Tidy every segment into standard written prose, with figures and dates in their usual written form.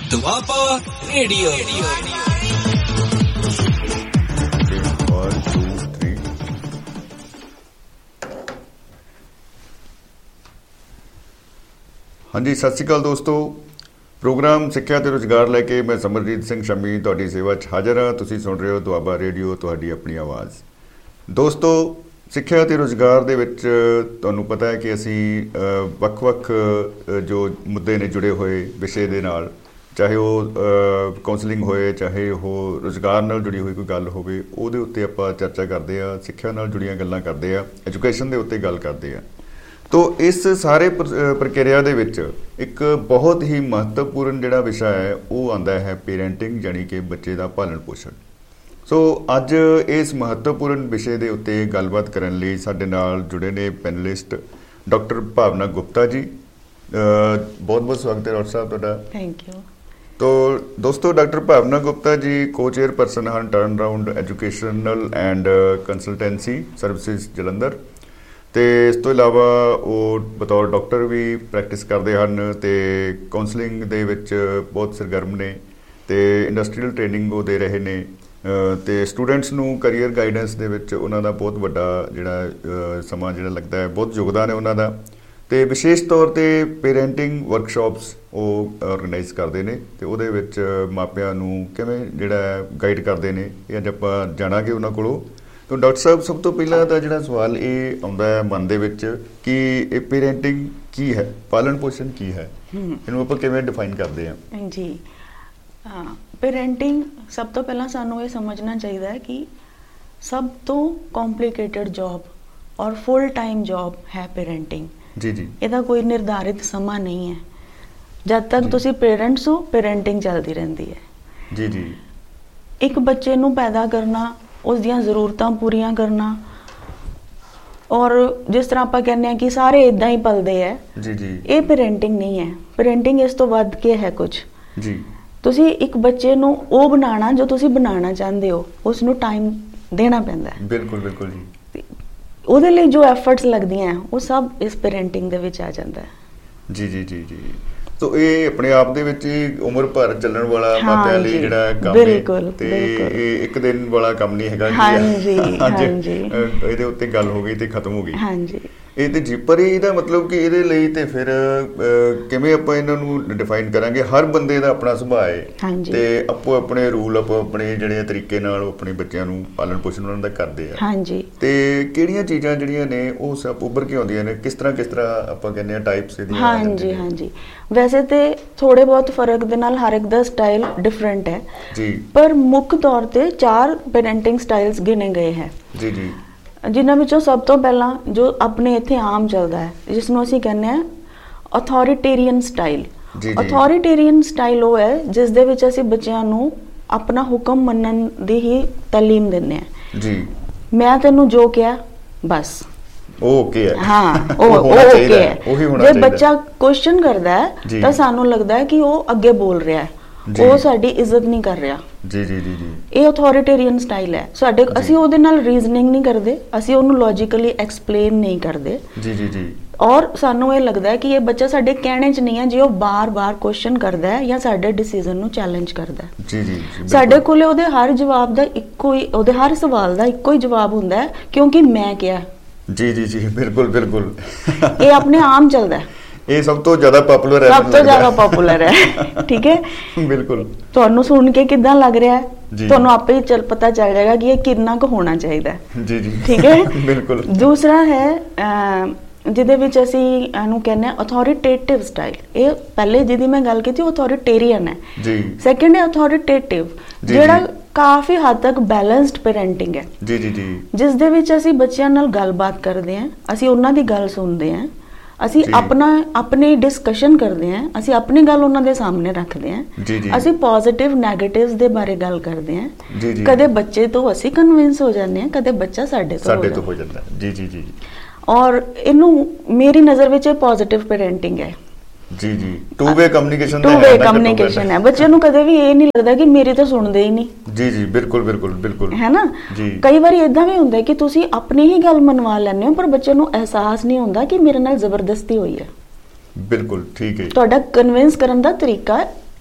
Doaba radio. ਹਾਂਜੀ, ਸਤਿ ਸ਼੍ਰੀ ਅਕਾਲ ਦੋਸਤੋ। ਪ੍ਰੋਗਰਾਮ ਸਿੱਖਿਆ ਤੇ ਰੁਜ਼ਗਾਰ ਲੈ ਕੇ ਮੈਂ ਸਮਰਜੀਤ ਸਿੰਘ ਸ਼ਮੀ ਤੁਹਾਡੀ ਸੇਵਾ 'ਚ ਹਾਜ਼ਰ ਹਾਂ। ਤੁਸੀਂ ਸੁਣ ਰਹੇ ਹੋ ਦੁਆਬਾ ਰੇਡੀਓ, ਤੁਹਾਡੀ ਆਪਣੀ ਆਵਾਜ਼। ਦੋਸਤੋ, ਸਿੱਖਿਆ ਤੇ ਰੁਜ਼ਗਾਰ ਦੇ ਵਿੱਚ ਤੁਹਾਨੂੰ ਪਤਾ ਹੈ ਕਿ ਅਸੀਂ ਵੱਖ-ਵੱਖ ਜੋ ਮੁੱਦੇ ਨੇ ਜੁੜੇ ਹੋਏ ਵਿਸ਼ੇ ਦੇ ਨਾਲ, ਚਾਹੇ ਉਹ ਕਾਉਂਸਲਿੰਗ ਹੋਏ, ਚਾਹੇ ਉਹ ਰੁਜ਼ਗਾਰ ਨਾਲ ਜੁੜੀ ਹੋਈ ਕੋਈ ਗੱਲ ਹੋਵੇ, ਉਹਦੇ ਉੱਤੇ ਆਪਾਂ ਚਰਚਾ ਕਰਦੇ ਹਾਂ। ਸਿੱਖਿਆ ਨਾਲ ਜੁੜੀਆਂ ਗੱਲਾਂ ਕਰਦੇ ਹਾਂ, ਐਜੂਕੇਸ਼ਨ ਦੇ ਉੱਤੇ ਗੱਲ ਕਰਦੇ ਹਾਂ। ਤੋ ਇਸ ਸਾਰੇ ਪ੍ਰਕਿਰਿਆ ਦੇ ਵਿੱਚ ਇੱਕ ਬਹੁਤ ਹੀ ਮਹੱਤਵਪੂਰਨ ਜਿਹੜਾ ਵਿਸ਼ਾ ਹੈ ਉਹ ਆਉਂਦਾ ਹੈ ਪੇਰੈਂਟਿੰਗ, ਜਾਣੀ ਕਿ ਬੱਚੇ ਦਾ ਪਾਲਣ ਪੋਸ਼ਣ। ਸੋ ਅੱਜ ਇਸ ਮਹੱਤਵਪੂਰਨ ਵਿਸ਼ੇ ਦੇ ਉੱਤੇ ਗੱਲਬਾਤ ਕਰਨ ਲਈ ਸਾਡੇ ਨਾਲ ਜੁੜੇ ਨੇ ਪੈਨਲਿਸਟ ਡਾਕਟਰ ਭਾਵਨਾ ਗੁਪਤਾ ਜੀ। ਬਹੁਤ ਬਹੁਤ ਸਵਾਗਤ ਹੈ ਡਾਕਟਰ ਸਾਹਿਬ ਤੁਹਾਡਾ। Thank you. ਤੋ ਦੋਸਤੋ, ਡਾਕਟਰ ਭਾਵਨਾ ਗੁਪਤਾ ਜੀ ਕੋ-ਚੇਅਰਪਰਸਨ ਹਨ turn around educational and consultancy services Jalandhar, ਅਤੇ ਇਸ ਤੋਂ ਇਲਾਵਾ ਉਹ ਬਤੌਰ ਡਾਕਟਰ ਵੀ ਪ੍ਰੈਕਟਿਸ ਕਰਦੇ ਹਨ ਅਤੇ ਕਾਉਂਸਲਿੰਗ ਦੇ ਵਿੱਚ ਬਹੁਤ ਸਰਗਰਮ ਨੇ ਅਤੇ ਇੰਡਸਟਰੀਅਲ ਟ੍ਰੇਨਿੰਗ ਉਹ ਦੇ ਰਹੇ ਨੇ ਅਤੇ ਸਟੂਡੈਂਟਸ ਨੂੰ ਕਰੀਅਰ ਗਾਈਡੈਂਸ ਦੇ ਵਿੱਚ ਉਹਨਾਂ ਦਾ ਬਹੁਤ ਵੱਡਾ ਜਿਹੜਾ ਸਮਾਂ ਜਿਹੜਾ ਲੱਗਦਾ ਹੈ, ਬਹੁਤ ਯੋਗਦਾਨ ਹੈ ਉਹਨਾਂ ਦਾ। ਅਤੇ ਵਿਸ਼ੇਸ਼ ਤੌਰ 'ਤੇ ਪੇਰੈਂਟਿੰਗ ਵਰਕਸ਼ਾਪਸ ਉਹ ਔਰਗਨਾਈਜ਼ ਕਰਦੇ ਨੇ ਅਤੇ ਉਹਦੇ ਵਿੱਚ ਮਾਪਿਆਂ ਨੂੰ ਕਿਵੇਂ ਜਿਹੜਾ ਗਾਈਡ ਕਰਦੇ ਨੇ, ਇਹ ਅੱਜ ਆਪਾਂ ਜਾਣਾਂਗੇ ਉਹਨਾਂ ਕੋਲੋਂ। ਤਾਂ ਡਾਕਟਰ ਸਾਹਿਬ, ਸਭ ਤੋਂ ਪਹਿਲਾਂ ਤਾਂ ਜਿਹੜਾ ਸਵਾਲ ਇਹ ਆਉਂਦਾ ਹੈ ਮਨ ਦੇ ਵਿੱਚ ਕਿ ਇਹ ਪੇਰੈਂਟਿੰਗ ਕੀ ਹੈ, ਪਾਲਣ ਪੋਸ਼ਣ ਕੀ ਹੈ, ਇਹਨੂੰ ਆਪਾਂ ਕਿਵੇਂ ਡਿਫਾਈਨ ਕਰਦੇ ਹਾਂ? ਜੀ ਹਾਂ, ਪੇਰੈਂਟਿੰਗ ਸਭ ਤੋਂ ਪਹਿਲਾਂ ਸਾਨੂੰ ਇਹ ਸਮਝਣਾ ਚਾਹੀਦਾ ਹੈ ਕਿ ਸਭ ਤੋਂ ਕੰਪਲਿਕੇਟਡ ਜੌਬ ਔਰ ਫੁੱਲ ਟਾਈਮ ਜੌਬ ਹੈ ਪੇਰੈਂਟਿੰਗ। ਜੀ ਜੀ। ਇਹਦਾ ਕੋਈ ਨਿਰਧਾਰਿਤ ਸਮਾਂ ਨਹੀਂ ਹੈ। ਜਦ ਤੱਕ ਤੁਸੀਂ ਪੇਰੈਂਟਸ ਹੋ, ਪੇਰੈਂਟਿੰਗ ਚੱਲਦੀ ਰਹਿੰਦੀ ਹੈ। ਜੀ ਜੀ। ਇੱਕ ਬੱਚੇ ਨੂੰ ਪੈਦਾ ਕਰਨਾ, ਉਸ ਦੀਆਂ ਜ਼ਰੂਰਤਾਂ ਪੂਰੀਆਂ ਕਰਨਾ, ਔਰ ਜਿਸ ਤਰ੍ਹਾਂ ਆਪਾਂ ਕਹਿੰਦੇ ਹਾਂ ਕਿ ਸਾਰੇ ਇੱਦਾਂ ਹੀ ਪਲਦੇ ਹੈ, ਜੀ ਜੀ, ਇਹ ਪੇਰੈਂਟਿੰਗ ਨਹੀਂ ਹੈ। ਪੇਰੈਂਟਿੰਗ ਇਸ ਤੋਂ ਵੱਧ ਕੇ ਹੈ ਕੁਝ। ਜੀ। ਤੁਸੀਂ ਇੱਕ ਬੱਚੇ ਨੂੰ ਉਹ ਬਣਾਉਣਾ ਜੋ ਤੁਸੀਂ ਬਣਾਉਣਾ ਚਾਹੁੰਦੇ ਹੋ, ਉਸ ਨੂੰ ਟਾਈਮ ਦੇਣਾ ਪੈਂਦਾ ਹੈ। ਬਿਲਕੁਲ ਬਿਲਕੁਲ ਜੀ। ਉਹਦੇ ਲਈ ਜੋ ਐਫਰਟਸ ਲੱਗਦੀਆਂ ਉਹ ਸਭ ਇਸ ਪੇਰੈਂਟਿੰਗ ਦੇ ਵਿੱਚ ਆ ਜਾਂਦਾ ਹੈ। ਜੀ ਜੀ ਜੀ ਜੀ। ਸੋ ਇਹ ਆਪਣੇ ਆਪ ਦੇ ਵਿੱਚ ਹੀ ਉਮਰ ਭਰ ਚੱਲਣ ਵਾਲਾ ਮਾਪਿਆਂ ਲਈ ਜਿਹੜਾ ਕੰਮ ਹੈ, ਤੇ ਇਹ ਇੱਕ ਦਿਨ ਵਾਲਾ ਕੰਮ ਨਹੀਂ ਹੈਗਾ ਜੀ। ਇਹਦੇ ਉੱਤੇ ਗੱਲ ਹੋ ਗਈ ਤੇ ਖਤਮ ਹੋ ਗਈ। ਹਾਂਜੀ। ਇਹ ਤੇ ਜੀ, ਪਰ ਇਹਦਾ ਮਤਲਬ ਕਿ ਇਹਦੇ ਲਈ ਤੇ ਫਿਰ ਕਿਵੇਂ ਆਪਾਂ ਇਹਨਾਂ ਨੂੰ ਡਿਫਾਈਨ ਕਰਾਂਗੇ? ਹਰ ਬੰਦੇ ਦਾ ਆਪਣਾ ਸੁਭਾਅ ਹੈ ਤੇ ਆਪੋ ਆਪਣੇ ਰੂਲ, ਆਪੋ ਆਪਣੇ ਜਿਹੜੇ ਤਰੀਕੇ ਨਾਲ ਆਪਣੇ ਬੱਚਿਆਂ ਨੂੰ ਪਾਲਣ ਪੋਸ਼ਣ ਉਹਨਾਂ ਦਾ ਕਰਦੇ ਆ। ਹਾਂਜੀ। ਤੇ ਕਿਹੜੀਆਂ ਚੀਜ਼ਾਂ ਜਿਹੜੀਆਂ ਨੇ ਉਹ ਸਭ ਉੱਭਰ ਕੇ ਆਉਂਦੀਆਂ ਨੇ? ਕਿਸ ਤਰ੍ਹਾਂ ਆਪਾਂ ਕਹਿੰਦੇ ਆ ਟਾਈਪਸ ਇਹਦੀਆਂ? ਹਾਂਜੀ ਹਾਂਜੀ। ਵੈਸੇ ਤੇ ਥੋੜੇ ਬਹੁਤ ਫਰਕ ਦੇ ਨਾਲ ਹਰ ਇੱਕ ਦਾ ਸਟਾਈਲ ਡਿਫਰੈਂਟ ਹੈ ਜੀ, ਪਰ ਮੁੱਖ ਤੌਰ ਤੇ 4 ਪੇਰੈਂਟਿੰਗ ਸਟਾਈਲਸ ਗਿਣੇ ਗਏ ਹੈ ਜੀ ਜੀ, ਜਿਨ੍ਹਾਂ ਵਿੱਚੋਂ ਸਭ ਤੋਂ ਪਹਿਲਾਂ ਜੋ ਆਪਣੇ ਇੱਥੇ ਆਮ ਚੱਲਦਾ ਹੈ, ਜਿਸ ਨੂੰ ਅਸੀਂ ਕਹਿੰਦੇ ਹਾਂ ਅਥੋਰੀਟੇਰੀਅਨ ਸਟਾਈਲ। ਅਥੋਰੀਟੇਰੀਅਨ ਸਟਾਈਲ ਉਹ ਹੈ ਜਿਸ ਦੇ ਵਿੱਚ ਅਸੀਂ ਬੱਚਿਆਂ ਨੂੰ ਆਪਣਾ ਹੁਕਮ ਮੰਨਣ ਦੀ ਹੀ ਤਾਲੀਮ ਦਿੰਦੇ ਹਾਂ ਜੀ। ਮੈਂ ਤੈਨੂੰ ਜੋ ਕਿਹਾ ਬਸ ਓਕੇ ਹੈ। ਹਾਂ, ਉਹ ਓਕੇ ਹੈ। ਜੇ ਬੱਚਾ ਕੁਐਸਚਨ ਕਰਦਾ ਹੈ ਤਾਂ ਸਾਨੂੰ ਲੱਗਦਾ ਹੈ ਕਿ ਉਹ ਅੱਗੇ ਬੋਲ ਰਿਹਾ ਹੈ, ਉਹ ਸਾਡੀ ਇੱਜ਼ਤ ਨਹੀਂ ਕਰ ਰਿਹਾ। ਜੀ ਜੀ ਜੀ ਜੀ। ਇਹ ਅਥੋਰੀਟੇਰੀਅਨ ਸਟਾਈਲ ਹੈ ਸਾਡੇ। ਅਸੀਂ ਉਹਦੇ ਨਾਲ ਰੀਜ਼ਨਿੰਗ ਨਹੀਂ ਕਰਦੇ, ਅਸੀਂ ਉਹਨੂੰ ਲੌਜੀਕਲੀ ਐਕਸਪਲੇਨ ਨਹੀਂ ਕਰਦੇ। ਜੀ ਜੀ ਜੀ। ਔਰ ਸਾਨੂੰ ਇਹ ਲੱਗਦਾ ਹੈ ਕਿ ਇਹ ਬੱਚਾ ਸਾਡੇ ਕਹਿਣੇ 'ਚ ਨਹੀਂ ਹੈ ਜੇ ਉਹ ਬਾਰ-ਬਾਰ ਕੁਐਸਚਨ ਕਰਦਾ ਹੈ ਜਾਂ ਸਾਡੇ ਡਿਸੀਜ਼ਨ ਨੂੰ ਚੈਲੰਜ ਕਰਦਾ ਹੈ। ਜੀ ਜੀ। ਸਾਡੇ ਕੋਲੇ ਉਹਦੇ ਹਰ ਜਵਾਬ ਦਾ ਇੱਕੋ ਹੀ, ਉਹਦੇ ਹਰ ਸਵਾਲ ਦਾ ਇੱਕੋ ਹੀ ਜਵਾਬ ਹੁੰਦਾ ਹੈ, ਕਿਉਂਕਿ ਮੈਂ ਕਿਹਾ। ਜੀ ਜੀ ਜੀ, ਬਿਲਕੁਲ ਬਿਲਕੁਲ। ਇਹ ਆਪਣੇ ਆਮ ਚੱਲਦਾ ਹੈ। ਇਹ ਸਭ ਤੋਂ ਜ਼ਿਆਦਾ ਪਪੂਲਰ ਹੈ, ਸਭ ਤੋਂ ਜ਼ਿਆਦਾ ਪਪੂਲਰ ਹੈ। ਠੀਕ ਹੈ, ਬਿਲਕੁਲ। ਤੁਹਾਨੂੰ ਸੁਣ ਕੇ ਕਿੱਦਾਂ ਲੱਗ ਰਿਹਾ ਹੈ, ਤੁਹਾਨੂੰ ਆਪੇ ਹੀ ਪਤਾ ਚੱਲ ਜਾਏਗਾ ਕਿ ਇਹ ਕਿੰਨਾ ਕੁ ਹੋਣਾ ਚਾਹੀਦਾ ਹੈ। ਜੀ ਜੀ, ਠੀਕ ਹੈ, ਬਿਲਕੁਲ। ਦੂਸਰਾ ਹੈ ਜਿਹਦੇ ਵਿੱਚ ਅਸੀਂ ਇਹਨੂੰ ਕਹਿੰਦੇ ਹਾਂ ਅਥੋਰੀਟੇਟਿਵ ਸਟਾਈਲ। ਇਹ ਪਹਿਲੇ ਜਿਹਦੀ ਮੈਂ ਗੱਲ ਕੀਤੀ ਉਹ ਅਥੋਰੀਟੇਰੀਅਨ ਹੈ ਜੀ। ਸੈਕਿੰਡ ਹੈ ਅਥੋਰੀਟੇਟਿਵ, ਜਿਹੜਾ ਕਾਫੀ ਹੱਦ ਤੱਕ ਬੈਲੈਂਸਡ ਪੇਰੈਂਟਿੰਗ ਹੈ ਜੀ ਜੀ ਜੀ, ਜਿਸ ਦੇ ਵਿੱਚ ਅਸੀਂ ਬੱਚਿਆਂ ਨਾਲ ਗੱਲਬਾਤ ਕਰਦੇ ਹਾਂ, ਅਸੀਂ ਉਹਨਾਂ ਦੀ ਗੱਲ ਸੁਣਦੇ ਹਾਂ, ਅਸੀਂ ਆਪਣੀ ਡਿਸਕਸ਼ਨ ਕਰਦੇ ਹਾਂ, ਅਸੀਂ ਆਪਣੀ ਗੱਲ ਉਹਨਾਂ ਦੇ ਸਾਹਮਣੇ ਰੱਖਦੇ ਹਾਂ, ਅਸੀਂ ਪੋਜ਼ਿਟਿਵ ਨੈਗੇਟਿਵਸ ਦੇ ਬਾਰੇ ਗੱਲ ਕਰਦੇ ਹਾਂ। ਕਦੇ ਬੱਚੇ ਤੋਂ ਅਸੀਂ ਕਨਵਿੰਸ ਹੋ ਜਾਂਦੇ ਹਾਂ, ਕਦੇ ਬੱਚਾ ਸਾਡੇ ਤੋਂ ਹੋ ਜਾਂਦਾ। ਜੀ ਜੀ ਜੀ। ਔਰ ਇਹਨੂੰ ਮੇਰੀ ਨਜ਼ਰ ਵਿੱਚ ਇਹ ਪੋਜ਼ਿਟਿਵ ਪੇਰੈਂਟਿੰਗ ਹੈ। ਜੀ ਜੀ। ਟੂ ਵੇ ਕਮਿਊਨੀਕੇਸ਼ਨ ਹੈ। ਬੱਚੇ ਨੂੰ ਕਦੇ ਵੀ ਇਹ ਨਹੀਂ ਲੱਗਦਾ ਕਿ ਮੇਰੀ ਤਾਂ ਸੁਣਦੇ ਹੀ ਨਹੀਂ। ਜੀ ਜੀ, ਬਿਲਕੁਲ ਬਿਲਕੁਲ ਬਿਲਕੁਲ, ਹੈ ਨਾ। ਕਈ ਵਾਰੀ ਏਦਾਂ ਵੀ ਹੁੰਦਾ ਕਿ ਤੁਸੀਂ ਆਪਣੀ ਹੀ ਗੱਲ ਮਨਵਾ ਲੈਂਦੇ ਹੋ, ਪਰ ਬੱਚੇ ਨੂੰ ਅਹਿਸਾਸ ਨਹੀਂ ਹੁੰਦਾ ਕਿ ਮੇਰੇ ਨਾਲ ਜ਼ਬਰਦਸਤੀ ਹੋਈ ਹੈ। ਬਿਲਕੁਲ ਠੀਕ ਹੈ। ਤੁਹਾਡਾ ਕਨਵਿੰਸ ਕਰਨ ਦਾ ਤਰੀਕਾ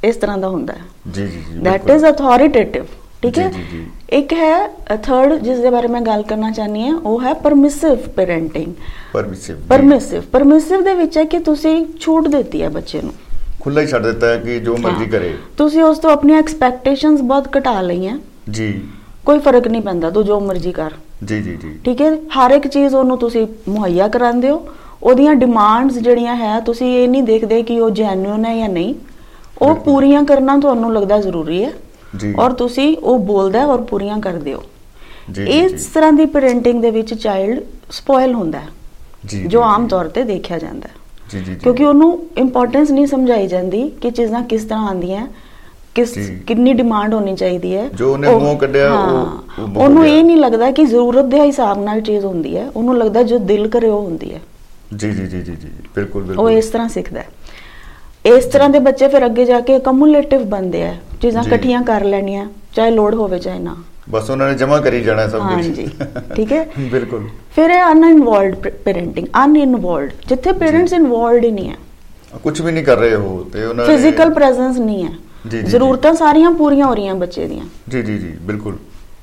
ਇਸ ਤਰ੍ਹਾਂ ਦਾ ਹੁੰਦਾ ਹੈ ਜੀ ਜੀ ਜੀ, that is authoritative, ਠੀਕ ਹੈ। ਜੀ ਜੀ। ਇੱਕ ਹੈ ਥਰਡ ਜਿਸ ਦੇ ਬਾਰੇ ਮੈਂ ਗੱਲ ਕਰਨਾ ਚਾਹਨੀ ਹਾਂ, ਉਹ ਹੈ ਪਰਮਿਸਿਵ ਪੈਰੈਂਟਿੰਗ। ਪਰਮਿਸਿਵ ਦੇ ਵਿੱਚ ਹੈ ਕਿ ਤੁਸੀਂ ਛੂਟ ਦਿੱਤੀ ਹੈ ਬੱਚੇ ਨੂੰ, ਖੁੱਲਾ ਹੀ ਛੱਡ ਦਿੱਤਾ ਹੈ ਕਿ ਜੋ ਮਰਜ਼ੀ ਕਰੇ। ਤੁਸੀਂ ਉਸ ਤੋਂ ਆਪਣੀਆਂ ਐਕਸਪੈਕਟੇਸ਼ਨਸ ਬਹੁਤ ਘਟਾ ਲਈਆਂ ਜੀ, ਕੋਈ ਫਰਕ ਨਹੀਂ ਪੈਂਦਾ, ਤੂੰ ਜੋ ਮਰਜ਼ੀ ਕਰ। ਜੀ ਜੀ ਜੀ, ਠੀਕ ਹੈ। ਹਰ ਇੱਕ ਚੀਜ਼ ਉਹਨੂੰ ਤੁਸੀਂ ਮੁਹੱਈਆ ਕਰਾਉਂਦੇ ਹੋ, ਉਹਦੀਆਂ ਡਿਮਾਂਡਸ ਜਿਹੜੀਆਂ ਹੈ ਤੁਸੀਂ ਇਹ ਨਹੀਂ ਦੇਖਦੇ ਕਿ ਉਹ ਜੈਨੂਇਨ ਹੈ ਜਾਂ ਨਹੀਂ, ਉਹ ਪੂਰੀਆਂ ਕਰਨਾ ਤੁਹਾਨੂੰ ਲੱਗਦਾ ਜ਼ਰੂਰੀ ਹੈ ਔਰ ਤੁਸੀਂ ਉਹ ਬੋਲਦਾ ਔਰ ਪੂਰੀਆਂ ਕਰਦੇ ਹੋ। ਇਸ ਤਰ੍ਹਾਂ ਦੀ ਪੈਰੈਂਟਿੰਗ ਦੇ ਵਿੱਚ ਚਾਈਲਡ ਸਪੋਇਲ ਹੁੰਦਾ ਹੈ, ਜੋ ਆਮ ਤੌਰ ਤੇ ਦੇਖਿਆ ਜਾਂਦਾ ਹੈ, ਕਿਉਂਕਿ ਉਹਨੂੰ ਇੰਪੋਰਟੈਂਸ ਨਹੀਂ ਸਮਝਾਈ ਜਾਂਦੀ ਕਿ ਚੀਜ਼ਾਂ ਕਿਸ ਤਰ੍ਹਾਂ ਆਉਂਦੀਆਂ, ਕਿੰਨੀ ਡਿਮਾਂਡ ਹੋਣੀ ਚਾਹੀਦੀ ਹੈ। ਜੋ ਉਹਨੇ ਮੂੰਹ ਕੱਢਿਆ ਉਹਨੂੰ ਇਹ ਨਹੀਂ ਲੱਗਦਾ ਕਿ ਜ਼ਰੂਰਤ ਦੇ ਹਿਸਾਬ ਨਾਲ ਚੀਜ਼ ਹੁੰਦੀ ਹੈ, ਉਹਨੂੰ ਲੱਗਦਾ ਜੋ ਦਿਲ ਕਰੇ ਉਹ ਹੁੰਦੀ ਹੈ। ਜੀ ਜੀ ਜੀ ਜੀ, ਬਿਲਕੁਲ ਬਿਲਕੁਲ, ਉਹ ਇਸ ਤਰ੍ਹਾਂ ਸਿੱਖਦਾ ਹੈ। ਇਸ ਤਰ੍ਹਾਂ ਦੇ ਬੱਚੇ ਫਿਰ ਅੱਗੇ ਜਾ ਕੇ ਕਮੂਲੇਟਿਵ ਬਣਦੇ ਆ, ਚੀਜ਼ਾਂ ਇਕੱਠੀਆਂ ਕਰ ਲੈਣੀਆਂ, ਚਾਹੇ ਲੋੜ ਹੋਵੇ ਚਾਹੇ ਨਾ, ਬਸ ਉਹਨਾਂ ਨੇ ਜਮਾ ਕਰੀ ਜਾਣਾ ਸਭ ਕੁਝ। ਹਾਂਜੀ, ਠੀਕ ਹੈ। ਬਿਲਕੁਲ। ਫਿਰ ਇਹ ਅਨਇਨਵੋਲਵਡ ਪੈਰੈਂਟਿੰਗ, ਅਨਇਨਵੋਲਵਡ, ਜਿੱਥੇ ਪੇਰੈਂਟਸ ਇਨਵੋਲਵਡ ਹੀ ਨਹੀਂ ਹੈ, ਕੁਝ ਵੀ ਨਹੀਂ ਕਰ ਰਹੇ ਹੋ ਤੇ ਉਹਨਾਂ ਨੇ ਫਿਜ਼ੀਕਲ ਪ੍ਰੈਜ਼ੈਂਸ ਨਹੀਂ ਹੈ, ਜ਼ਰੂਰਤਾਂ ਸਾਰੀਆਂ ਪੂਰੀਆਂ ਹੋ ਰਹੀਆਂ ਬੱਚੇ ਦੀਆਂ। ਜੀ ਜੀ ਜੀ, ਬਿਲਕੁਲ,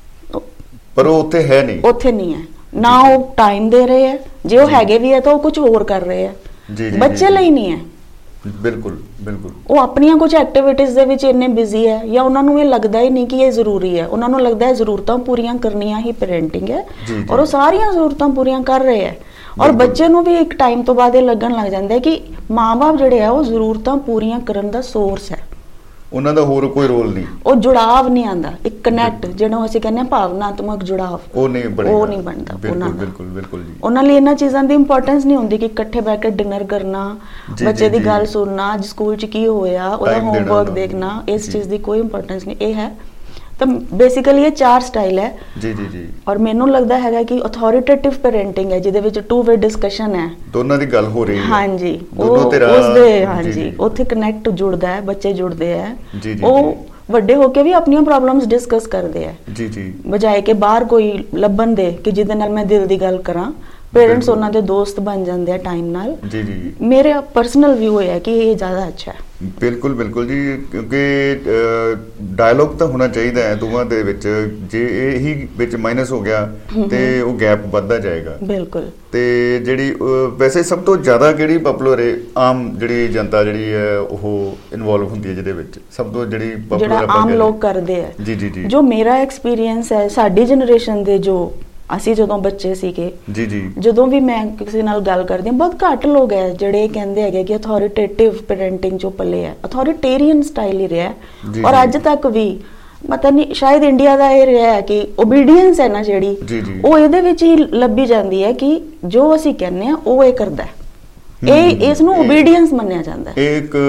ਪਰ ਉਹ ਉੱਥੇ ਹੈ ਨਹੀਂ, ਉੱਥੇ ਨਹੀਂ ਹੈ ਨਾ, ਉਹ ਟਾਈਮ ਦੇ ਰਹੇ ਹੈ, ਜੇ ਉਹ ਹੈਗੇ ਵੀ ਹੈ ਤਾਂ ਉਹ ਕੁਝ ਹੋਰ ਕਰ ਰਹੇ ਹੈ, ਬੱਚੇ ਲਈ ਨਹੀਂ ਹੈ। ਬਿਲਕੁਲ ਬਿਲਕੁਲ, ਉਹ ਆਪਣੀਆਂ ਕੁਝ ਐਕਟੀਵਿਟੀਜ਼ ਦੇ ਵਿੱਚ ਇੰਨੇ ਬਿਜ਼ੀ ਹੈ ਜਾਂ ਉਹਨਾਂ ਨੂੰ ਇਹ ਲੱਗਦਾ ਹੀ ਨਹੀਂ ਕਿ ਇਹ ਜ਼ਰੂਰੀ ਹੈ, ਉਹਨਾਂ ਨੂੰ ਲੱਗਦਾ ਹੈ ਜ਼ਰੂਰਤਾਂ ਪੂਰੀਆਂ ਕਰਨੀਆਂ ਹੀ ਪੈਰੈਂਟਿੰਗ ਹੈ ਔਰ ਉਹ ਸਾਰੀਆਂ ਜ਼ਰੂਰਤਾਂ ਪੂਰੀਆਂ ਕਰ ਰਹੇ ਹੈ। ਔਰ ਬੱਚੇ ਨੂੰ ਵੀ ਇੱਕ ਟਾਈਮ ਤੋਂ ਬਾਅਦ ਇਹ ਲੱਗਣ ਲੱਗ ਜਾਂਦਾ ਹੈ ਕਿ ਮਾਂ-ਬਾਪ ਜਿਹੜੇ ਆ ਉਹ ਜ਼ਰੂਰਤਾਂ ਪੂਰੀਆਂ ਕਰਨ ਦਾ ਸੋਰਸ ਹੈ, ਉਹਨਾਂ ਦਾ ਹੋਰ ਕੋਈ ਰੋਲ ਨਹੀਂ, ਉਹ ਜੁੜਾਵ ਨਹੀਂ ਆਉਂਦਾ, ਇੱਕ ਕਨੈਕਟ ਜਿਹਨੂੰ ਅਸੀਂ ਕਹਿੰਦੇ ਹਾਂ ਭਾਵਨਾਤਮਕ ਜੁੜਾਵ, ਉਹ ਨਹੀਂ ਬਣਦਾ। ਬਿਲਕੁਲ ਬਿਲਕੁਲ ਜੀ, ਉਹਨਾਂ ਲਈ ਇਹਨਾਂ ਚੀਜ਼ਾਂ ਦੀ ਇੰਪੋਰਟੈਂਸ ਨਹੀਂ ਹੁੰਦੀ ਕਿ ਇਕੱਠੇ ਬੈਠ ਕੇ ਡਿਨਰ ਕਰਨਾ, ਬੱਚੇ ਦੀ ਗੱਲ ਸੁਣਨਾ, ਅੱਜ ਸਕੂਲ 'ਚ ਕੀ ਹੋਇਆ, ਉਹਦਾ ਹੋਮਵਰਕ ਦੇਖਣਾ, ਇਸ ਚੀਜ਼ ਦੀ ਕੋਈ ਇੰਪੋਰਟੈਂਸ ਨਹੀਂ। ਇਹ ਹੈ ਤਾਂ ਬੇਸਿਕਲੀ ਇਹ 4 ਸਟਾਈਲ ਹੈ। ਜੀ ਜੀ ਜੀ, ਔਰ ਮੈਨੂੰ ਲੱਗਦਾ ਹੈਗਾ ਕਿ ਅਥਾਰਟੇਟਿਵ ਪੈਰੈਂਟਿੰਗ ਹੈ ਜਿਹਦੇ ਵਿੱਚ 2 ਵੇ ਡਿਸਕਸ਼ਨ ਹੈ, ਦੋਨਾਂ ਦੀ ਗੱਲ ਹੋ ਰਹੀ ਹੈ। ਹਾਂਜੀ, ਉਸਦੇ ਹਾਂਜੀ ਉੱਥੇ ਕਨੈਕਟ ਜੁੜਦਾ ਹੈ, ਬੱਚੇ ਜੁੜਦੇ ਹੈ, ਉਹ ਵੱਡੇ ਹੋ ਕੇ ਵੀ ਆਪਣੀਆਂ ਪ੍ਰੋਬਲਮਸ ਡਿਸਕਸ ਕਰਦੇ ਹੈ। ਜੀ ਜੀ, ਬਜਾਏ ਕਿ ਬਾਹਰ ਕੋਈ ਲੱਭਣ ਦੇ ਕਿ ਜਿਹਦੇ ਨਾਲ ਮੈਂ ਦਿਲ ਦੀ ਗੱਲ ਕਰਾਂ, ਪੇਰੈਂਟਸ ਉਹਨਾਂ ਦੇ ਦੋਸਤ ਬਣ ਜਾਂਦੇ ਆ ਟਾਈਮ ਨਾਲ। ਜੀ ਜੀ, ਮੇਰਾ ਪਰਸਨਲ ਵਿਊ ਹੈ ਕਿ ਇਹ ਜ਼ਿਆਦਾ ਅੱਛਾ ਹੈ। ਬਿਲਕੁਲ ਬਿਲਕੁਲ ਜੀ, ਕਿਉਂਕਿ ਡਾਇਲੋਗ ਤਾਂ ਹੋਣਾ ਚਾਹੀਦਾ ਹੈ ਦੋਵਾਂ ਦੇ ਵਿੱਚ, ਜੇ ਇਹੀ ਵਿੱਚ ਮਾਈਨਸ ਹੋ ਗਿਆ ਤੇ ਉਹ ਗੈਪ ਵੱਧਦਾ ਜਾਏਗਾ। ਬਿਲਕੁਲ। ਤੇ ਜਿਹੜੀ ਵੈਸੇ ਸਭ ਤੋਂ ਜ਼ਿਆਦਾ ਕਿਹੜੀ ਪਪੂਲਰ ਹੈ, ਆਮ ਜਿਹੜੀ ਜਨਤਾ ਜਿਹੜੀ ਹੈ ਉਹ ਇਨਵੋਲਵ ਹੁੰਦੀ ਹੈ ਜਿਹਦੇ ਵਿੱਚ ਸਭ ਤੋਂ ਜਿਹੜੀ ਪਪੂਲਰ ਆਮ ਲੋਕ ਕਰਦੇ ਆ? ਜੀ ਜੀ ਜੀ, ਜੋ ਮੇਰਾ ਐਕਸਪੀਰੀਅੰਸ ਹੈ, ਸਾਡੀ ਜਨਰੇਸ਼ਨ ਦੇ ਜੋ ਅਸੀਂ ਜਦੋਂ ਬੱਚੇ ਸੀਗੇ, ਜੀ ਜੀ, ਜਦੋਂ ਵੀ ਮੈਂ ਕਿਸੇ ਨਾਲ ਗੱਲ ਕਰਦੀ ਹਾਂ, ਬਹੁਤ ਘੱਟ ਲੋਕ ਹੈ ਜਿਹੜੇ ਕਹਿੰਦੇ ਹੈਗੇ ਕਿ ਅਥਾਰਟੇਟਿਵ ਪੈਰੈਂਟਿੰਗ ਜੋ ਪੱਲੇ ਹੈ, ਅਥਾਰਟੇਰੀਅਨ ਸਟਾਈਲ ਹੀ ਰਿਹਾ ਔਰ ਅੱਜ ਤੱਕ ਵੀ ਪਤਾ ਨਹੀਂ ਸ਼ਾਇਦ ਇੰਡੀਆ ਦਾ ਇਹ ਰਿਹਾ ਹੈ ਕਿ ਓਬੀਡੀਐਂਸ ਹੈ ਨਾ ਜਿਹੜੀ, ਉਹ ਇਹਦੇ ਵਿੱਚ ਹੀ ਲੱਭੀ ਜਾਂਦੀ ਹੈ ਕਿ ਜੋ ਅਸੀਂ ਕਹਿੰਦੇ ਆ ਉਹ ਇਹ ਕਰਦਾ, ਇਹ ਇਸ ਨੂੰ ਓਬੀਡੀਐਂਸ ਮੰਨਿਆ ਜਾਂਦਾ ਹੈ। ਇਹ ਇੱਕ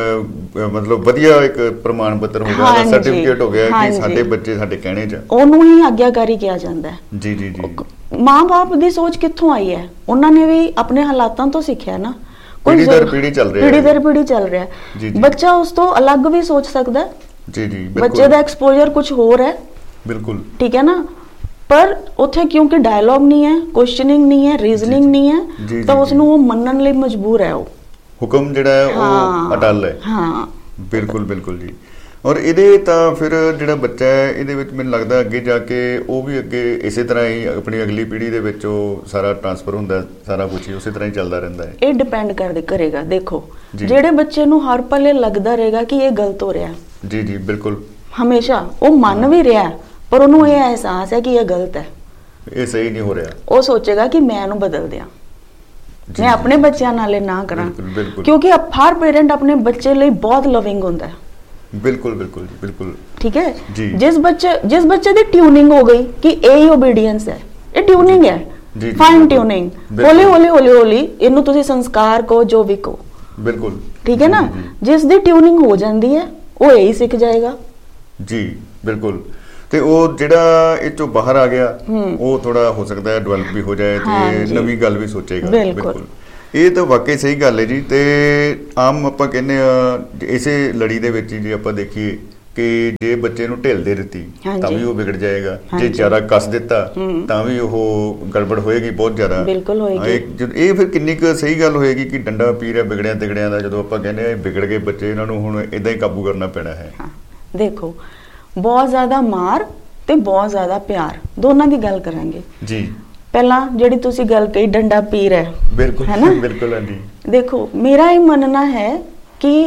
ਮਤਲਬ ਵਧੀਆ ਇੱਕ ਪ੍ਰਮਾਣ ਪੱਤਰ ਹੋ ਗਿਆ, ਸਰਟੀਫਿਕੇਟ ਹੋ ਗਿਆ ਕਿ ਸਾਡੇ ਬੱਚੇ ਸਾਡੇ ਕਹਿਣੇ 'ਚ, ਉਹਨੂੰ ਹੀ ਆਗਿਆਕਾਰੀ ਕਿਹਾ ਜਾਂਦਾ ਹੈ। ਜੀ ਜੀ ਜੀ, ਮਾਂ-ਬਾਪ ਦੀ ਸੋਚ ਕਿੱਥੋਂ ਆਈ ਹੈ? ਉਹਨਾਂ ਨੇ ਵੀ ਆਪਣੇ ਹਾਲਾਤਾਂ ਤੋਂ ਸਿੱਖਿਆ ਨਾ, ਪੀੜ੍ਹੀ ਦਰ ਪੀੜ੍ਹੀ ਚੱਲ ਰਿਹਾ, ਪੀੜ੍ਹੀ ਦਰ ਪੀੜ੍ਹੀ ਚੱਲ ਰਿਹਾ। ਬੱਚਾ ਉਸ ਤੋਂ ਅਲੱਗ ਵੀ ਸੋਚ ਸਕਦਾ। ਜੀ ਜੀ, ਬੱਚੇ ਦਾ ਐਕਸਪੋਜ਼ਰ ਕੁਝ ਹੋਰ ਹੈ। ਬਿਲਕੁਲ ਠੀਕ ਹੈ ਨਾ, ਪਰ ਉੱਥੇ ਕਿਉਂਕਿ ਡਾਇਲੌਗ ਨਹੀਂ ਹੈ, ਕੁਐਸਚਨਿੰਗ ਨਹੀਂ ਹੈ, ਰੀਜ਼ਨਿੰਗ ਨਹੀਂ ਹੈ, ਤਾਂ ਉਸ ਨੂੰ ਉਹ ਮੰਨਣ ਲਈ ਮਜਬੂਰ ਹੈ, ਉਹ ਹੁਕਮ ਜਿਹੜਾ ਹੈ ਉਹ ਅਟੱਲ ਹੈ। ਹਾਂ ਬਿਲਕੁਲ ਬਿਲਕੁਲ ਜੀ। ਔਰ ਇਹਦੇ ਤਾਂ ਫਿਰ ਜਿਹੜਾ ਬੱਚਾ ਹੈ ਇਹਦੇ ਵਿੱਚ ਮੈਨੂੰ ਲੱਗਦਾ ਅੱਗੇ ਜਾ ਕੇ ਉਹ ਵੀ ਅੱਗੇ ਇਸੇ ਤਰ੍ਹਾਂ ਹੀ ਆਪਣੀ ਅਗਲੀ ਪੀੜ੍ਹੀ ਦੇ ਵਿੱਚ ਉਹ ਸਾਰਾ ਟ੍ਰਾਂਸਫਰ ਹੁੰਦਾ, ਸਾਰਾ ਕੁਝ ਹੀ ਉਸੇ ਤਰ੍ਹਾਂ ਹੀ ਚੱਲਦਾ ਰਹਿੰਦਾ ਹੈ। ਇਹ ਡਿਪੈਂਡ ਕਰੇਗਾ। ਦੇਖੋ, ਜਿਹੜੇ ਬੱਚੇ ਨੂੰ ਹਰ ਪਲੇ ਲੱਗਦਾ ਰਹੇਗਾ ਕਿ ਇਹ ਗਲਤ ਹੋ ਰਿਹਾ, ਜੀ ਜੀ ਬਿਲਕੁਲ, ਹਮੇਸ਼ਾ ਉਹ ਮੰਨ ਵੀ ਰਿਹਾ ਪਰ ਉਹਨੂੰ ਇਹ ਅਹਿਸਾਸ ਹੈ ਕਿ ਇਹ ਗਲਤ ਹੈ, ਇਹ ਸਹੀ ਨਹੀਂ ਹੋ ਰਿਹਾ, ਉਹ ਸੋਚੇਗਾ ਕਿ ਮੈਂ ਇਹਨੂੰ ਬਦਲ ਦਿਆਂ, ਮੈਂ ਆਪਣੇ ਬੱਚਿਆਂ ਨਾਲ ਇਹ ਨਾ ਕਰਾਂ, ਕਿਉਂਕਿ ਹਰ ਪੇਰੈਂਟ ਆਪਣੇ ਬੱਚੇ ਲਈ ਬਹੁਤ ਲਵਿੰਗ ਹੁੰਦਾ ਹੈ। ਬਿਲਕੁਲ ਬਿਲकुल ਜੀ, ਬਿਲकुल ਠੀਕ ਹੈ। ਜਿਸ ਬੱਚੇ ਦੀ ਟਿਊਨਿੰਗ ਹੋ ਗਈ ਕਿ ਇਹ ਹੀ ਓਬੀਡੀਐਂਸ ਹੈ, ਇਹ ਟਿਊਨਿੰਗ ਹੈ, ਫਾਈਨ ਟਿਊਨਿੰਗ, ਹੌਲੀ ਹੌਲੀ ਹੌਲੀ ਹੌਲੀ ਇਹਨੂੰ ਤੁਸੀਂ ਸੰਸਕਾਰ ਕਹੋ, ਜੋ ਵੀ ਕਹੋ, ਬਿਲਕੁਲ ਠੀਕ ਹੈ ਨਾ। ਜਿਸ ਦੀ ਟਿਊਨਿੰਗ ਹੋ ਜਾਂਦੀ ਹੈ ਉਹ ਇਹੀ ਸਿੱਖ ਜਾਏਗਾ। ਜੀ ਬਿਲਕੁਲ। ਤੇ ਉਹ ਜਿਹੜਾ ਇਹ ਚੋਂ ਬਾਹਰ ਆ ਗਿਆ ਉਹ ਥੋੜਾ ਹੋ ਸਕਦਾ ਹੈ ਡਿਵੈਲਪ ਵੀ ਹੋ ਜਾਏ ਤੇ ਨਵੀਂ ਗੱਲ ਵੀ ਸੋਚੇਗਾ। ਬਿਲਕੁਲ, ਇਹ ਤਾਂ ਵਾਕਈ ਸਹੀ ਗੱਲ ਹੈ ਜੀ। ਤੇ ਆਮ ਆਪਾਂ ਕਹਿੰਦੇ ਆ ਇਸੇ ਲੜੀ ਦੇ ਵਿੱਚ ਜੇ ਆਪਾਂ ਦੇਖੀਏ ਕਿ ਜੇ ਬੱਚੇ ਨੂੰ ਢਿੱਲ ਦੇ ਦਿੱਤੀ ਤਾਂ ਵੀ ਉਹ ਵਿਗੜ ਜਾਏਗਾ, ਜੇ ਜ਼ਿਆਦਾ ਕੱਸ ਦਿੱਤਾ ਤਾਂ ਵੀ ਉਹ ਗੜਬੜ ਹੋਏਗੀ ਬਹੁਤ ਜ਼ਿਆਦਾ। ਬਿਲਕੁਲ ਹੋਏਗੀ। ਇਹ ਫਿਰ ਕਿੰਨੀ ਕੁ ਸਹੀ ਗੱਲ ਹੋਏਗੀ ਕਿ ਡੰਡਾ ਪੀਰ ਹੈ ਵਿਗੜਿਆਂ ਤਿਗੜਿਆਂ ਦਾ, ਜਦੋਂ ਆਪਾਂ ਕਹਿੰਦੇ ਆ ਵਿਗੜ ਗਏ ਬੱਚੇ, ਇਹਨਾਂ ਨੂੰ ਹੁਣ ਇਦਾਂ ਹੀ ਕਾਬੂ ਕਰਨਾ ਪੈਣਾ ਹੈ? ਦੇਖੋ, ਬਹੁਤ ਜ਼ਿਆਦਾ ਮਾਰ ਤੇ ਬਹੁਤ ਜ਼ਿਆਦਾ ਪਿਆਰ, ਦੋਨਾਂ ਦੀ ਗੱਲ ਕਰਾਂਗੇ ਜੀ। ਪਹਿਲਾਂ ਜਿਹੜੀ ਤੁਸੀਂ ਗੱਲ ਕਹੀ ਡੰਡਾ ਪੀਰ ਹੈ, ਬਿਲਕੁਲ ਹੈ ਨਾ? ਬਿਲਕੁਲ ਹਾਂਜੀ। ਦੇਖੋ, ਮੇਰਾ ਇਹ ਮੰਨਣਾ ਹੈ ਕਿ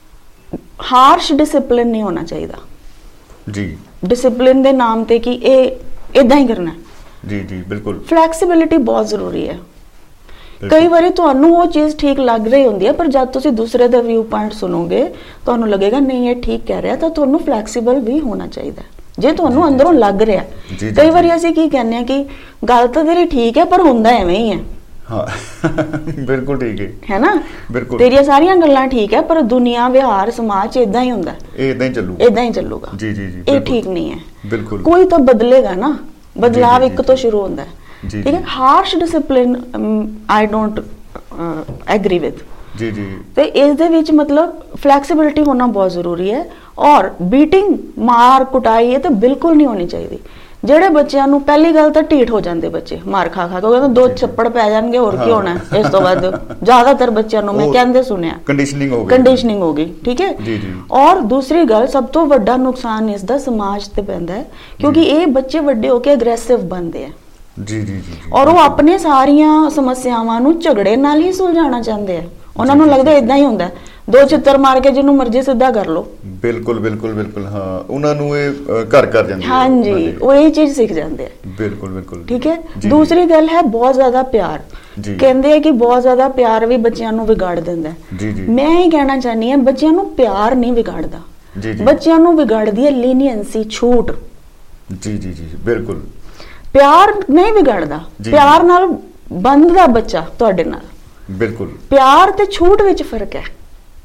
ਹਾਰਸ਼ ਡਿਸਿਪਲਿਨ ਨਹੀਂ ਹੋਣਾ ਚਾਹੀਦਾ ਜੀ। ਡਿਸਿਪਲਿਨ ਦੇ ਨਾਮ ਤੇ ਕਿ ਇਹ ਇਦਾਂ ਹੀ ਕਰਨਾ ਜੀ ਜੀ ਬਿਲਕੁਲ। ਫਲੈਕਸੀਬਿਲਿਟੀ ਬਹੁਤ ਜ਼ਰੂਰੀ ਹੈ। ਕਈ ਵਾਰੀ ਤੁਹਾਨੂੰ ਉਹ ਚੀਜ਼ ਠੀਕ ਲੱਗ ਰਹੀ ਹੁੰਦੀ ਹੈ, ਪਰ ਜਦ ਤੁਸੀਂ ਦੂਸਰੇ ਦਾ ਵਿਊ ਪੁਆਇੰਟ ਸੁਣੋਗੇ ਤੁਹਾਨੂੰ ਲੱਗੇਗਾ ਨਹੀਂ ਇਹ ਠੀਕ ਕਹਿ ਰਿਹਾ, ਤਾਂ ਤੁਹਾਨੂੰ ਫਲੈਕਸੀਬਲ ਵੀ ਹੋਣਾ ਚਾਹੀਦਾ ਜੇ ਤੁਹਾਨੂੰ ਅੰਦਰੋਂ ਲੱਗ ਰਿਹਾ। ਕਈ ਵਾਰੀ ਅਸੀਂ ਕੀ ਕਹਿੰਦੇ ਆ ਕਿ ਗੱਲ ਤਾਂ ਤੇਰੀ ਠੀਕ ਹੈ ਪਰ ਹੁੰਦਾ ਐਵੇਂ ਹੀ ਹੈ। ਹਾਂ ਬਿਲਕੁਲ ਠੀਕ ਹੈ ਨਾ? ਬਿਲਕੁਲ ਤੇਰੀਆਂ ਸਾਰੀਆਂ ਗੱਲਾਂ ਠੀਕ ਹੈ ਪਰ ਦੁਨੀਆ ਵਿਹਾਰ ਸਮਾਜ ਇਦਾਂ ਹੀ ਹੁੰਦਾ, ਇਹ ਇਦਾਂ ਹੀ ਚੱਲੂਗਾ। ਜੀ ਜੀ ਜੀ, ਇਹ ਠੀਕ ਨਹੀਂ ਹੈ। ਬਿਲਕੁਲ ਕੋਈ ਤਾਂ ਬਦਲੇਗਾ ਨਾ, ਬਦਲਾਵ ਇੱਕ ਤੋਂ ਸ਼ੁਰੂ ਹੁੰਦਾ ਹੈ। ਠੀਕ ਹੈ, harsh discipline I don't agri with ਜੀ ਜੀ। ਤੇ ਇਸ ਦੇ ਵਿੱਚ ਮਤਲਬ ਫਲੈਕਸੀਬਿਲਿਟੀ ਹੋਣਾ ਬਹੁਤ ਜ਼ਰੂਰੀ ਹੈ। ਔਰ ਬੀਟਿੰਗ, ਮਾਰ ਕੁਟਾਈ ਇਹ ਤਾਂ ਬਿਲਕੁਲ ਨਹੀਂ ਹੋਣੀ ਚਾਹੀਦੀ। ਜਿਹੜੇ ਬੱਚਿਆਂ ਨੂੰ, ਪਹਿਲੀ ਗੱਲ ਤਾਂ ਢੀਠ ਹੋ ਜਾਂਦੇ ਬੱਚੇ ਮਾਰ ਖਾ ਕੇ, ਕਹਿੰਦੇ 2 ਛੱਪੜ ਪੈ ਜਾਣਗੇ ਹੋਰ ਕੀ ਹੋਣਾ ਇਸ ਤੋਂ ਬਾਅਦ। ਜ਼ਿਆਦਾਤਰ ਬੱਚਿਆਂ ਨੂੰ ਮੈਂ ਕਹਿੰਦੇ ਸੁਣਿਆ ਕੰਡੀਸ਼ਨਿੰਗ ਹੋ ਗਈ। ਠੀਕ ਹੈ ਜੀ ਜੀ। ਔਰ ਦੂਸਰੀ ਗੱਲ, ਸਭ ਤੋਂ ਵੱਡਾ ਨੁਕਸਾਨ ਇਸ ਦਾ ਸਮਾਜ ਤੇ ਪੈਂਦਾ ਹੈ, ਕਿਉਂਕਿ ਇਹ ਬੱਚੇ ਵੱਡੇ ਹੋ ਕੇ ਅਗਰੈਸਿਵ ਬਣਦੇ ਆ ਜੀ ਜੀ ਜੀ। ਔਰ ਉਹ ਆਪਣੇ ਸਾਰੀਆਂ ਸਮੱਸਿਆਵਾਂ ਨੂੰ ਝਗੜੇ ਨਾਲ ਹੀ ਸੁਲਝਾਉਣਾ ਚਾਹੁੰਦੇ ਆ। ਉਹਨਾਂ ਨੂੰ ਲੱਗਦਾ ਇਦਾਂ ਹੀ ਹੁੰਦਾ, 2 ਛਿੱਤਰ ਮਾਰ ਕੇ ਜਿਹਨੂੰ ਮਰਜ਼ੀ ਸਿੱਧਾ ਕਰ ਲੋ। ਬਿਲਕੁਲ ਬਿਲਕੁਲ ਬਿਲਕੁਲ। ਹਾਂ, ਉਹਨਾਂ ਨੂੰ ਇਹ ਘਰ ਕਰ ਜਾਂਦੇ। ਹਾਂਜੀ, ਉਹ ਇਹ ਚੀਜ਼ ਸਿੱਖ ਜਾਂਦੇ ਆ। ਬਿਲਕੁਲ ਬਿਲਕੁਲ ਠੀਕ ਹੈ। ਦੂਸਰੀ ਗੱਲ ਹੈ ਬਹੁਤ ਜ਼ਿਆਦਾ ਪਿਆਰ। ਕਹਿੰਦੇ ਆ ਕਿ ਬਹੁਤ ਜ਼ਿਆਦਾ ਪਿਆਰ ਵੀ ਬੱਚਿਆਂ ਨੂੰ ਵਿਗਾੜ ਦਿੰਦਾ। ਮੈਂ ਇਹ ਕਹਿਣਾ ਚਾਹਨੀ ਹਾਂ, ਬੱਚਿਆਂ ਨੂੰ ਪਿਆਰ ਨਹੀਂ ਵਿਗਾੜਦਾ, ਬੱਚਿਆਂ ਨੂੰ ਵਿਗਾੜਦੀ ਹੈ ਲੀਨੀਅੰਸੀ, ਛੂਟ। ਜੀ ਜੀ ਜੀ ਬਿਲਕੁਲ। ਪਿਆਰ ਨਹੀਂ ਵਿਗੜਦਾ, ਪਿਆਰ ਨਾਲ ਬੰਧਦਾ ਬੱਚਾ ਤੁਹਾਡੇ ਨਾਲ। ਬਿਲਕੁਲ। ਪਿਆਰ ਤੇ ਛੂਟ ਵਿੱਚ ਫਰਕ ਹੈ।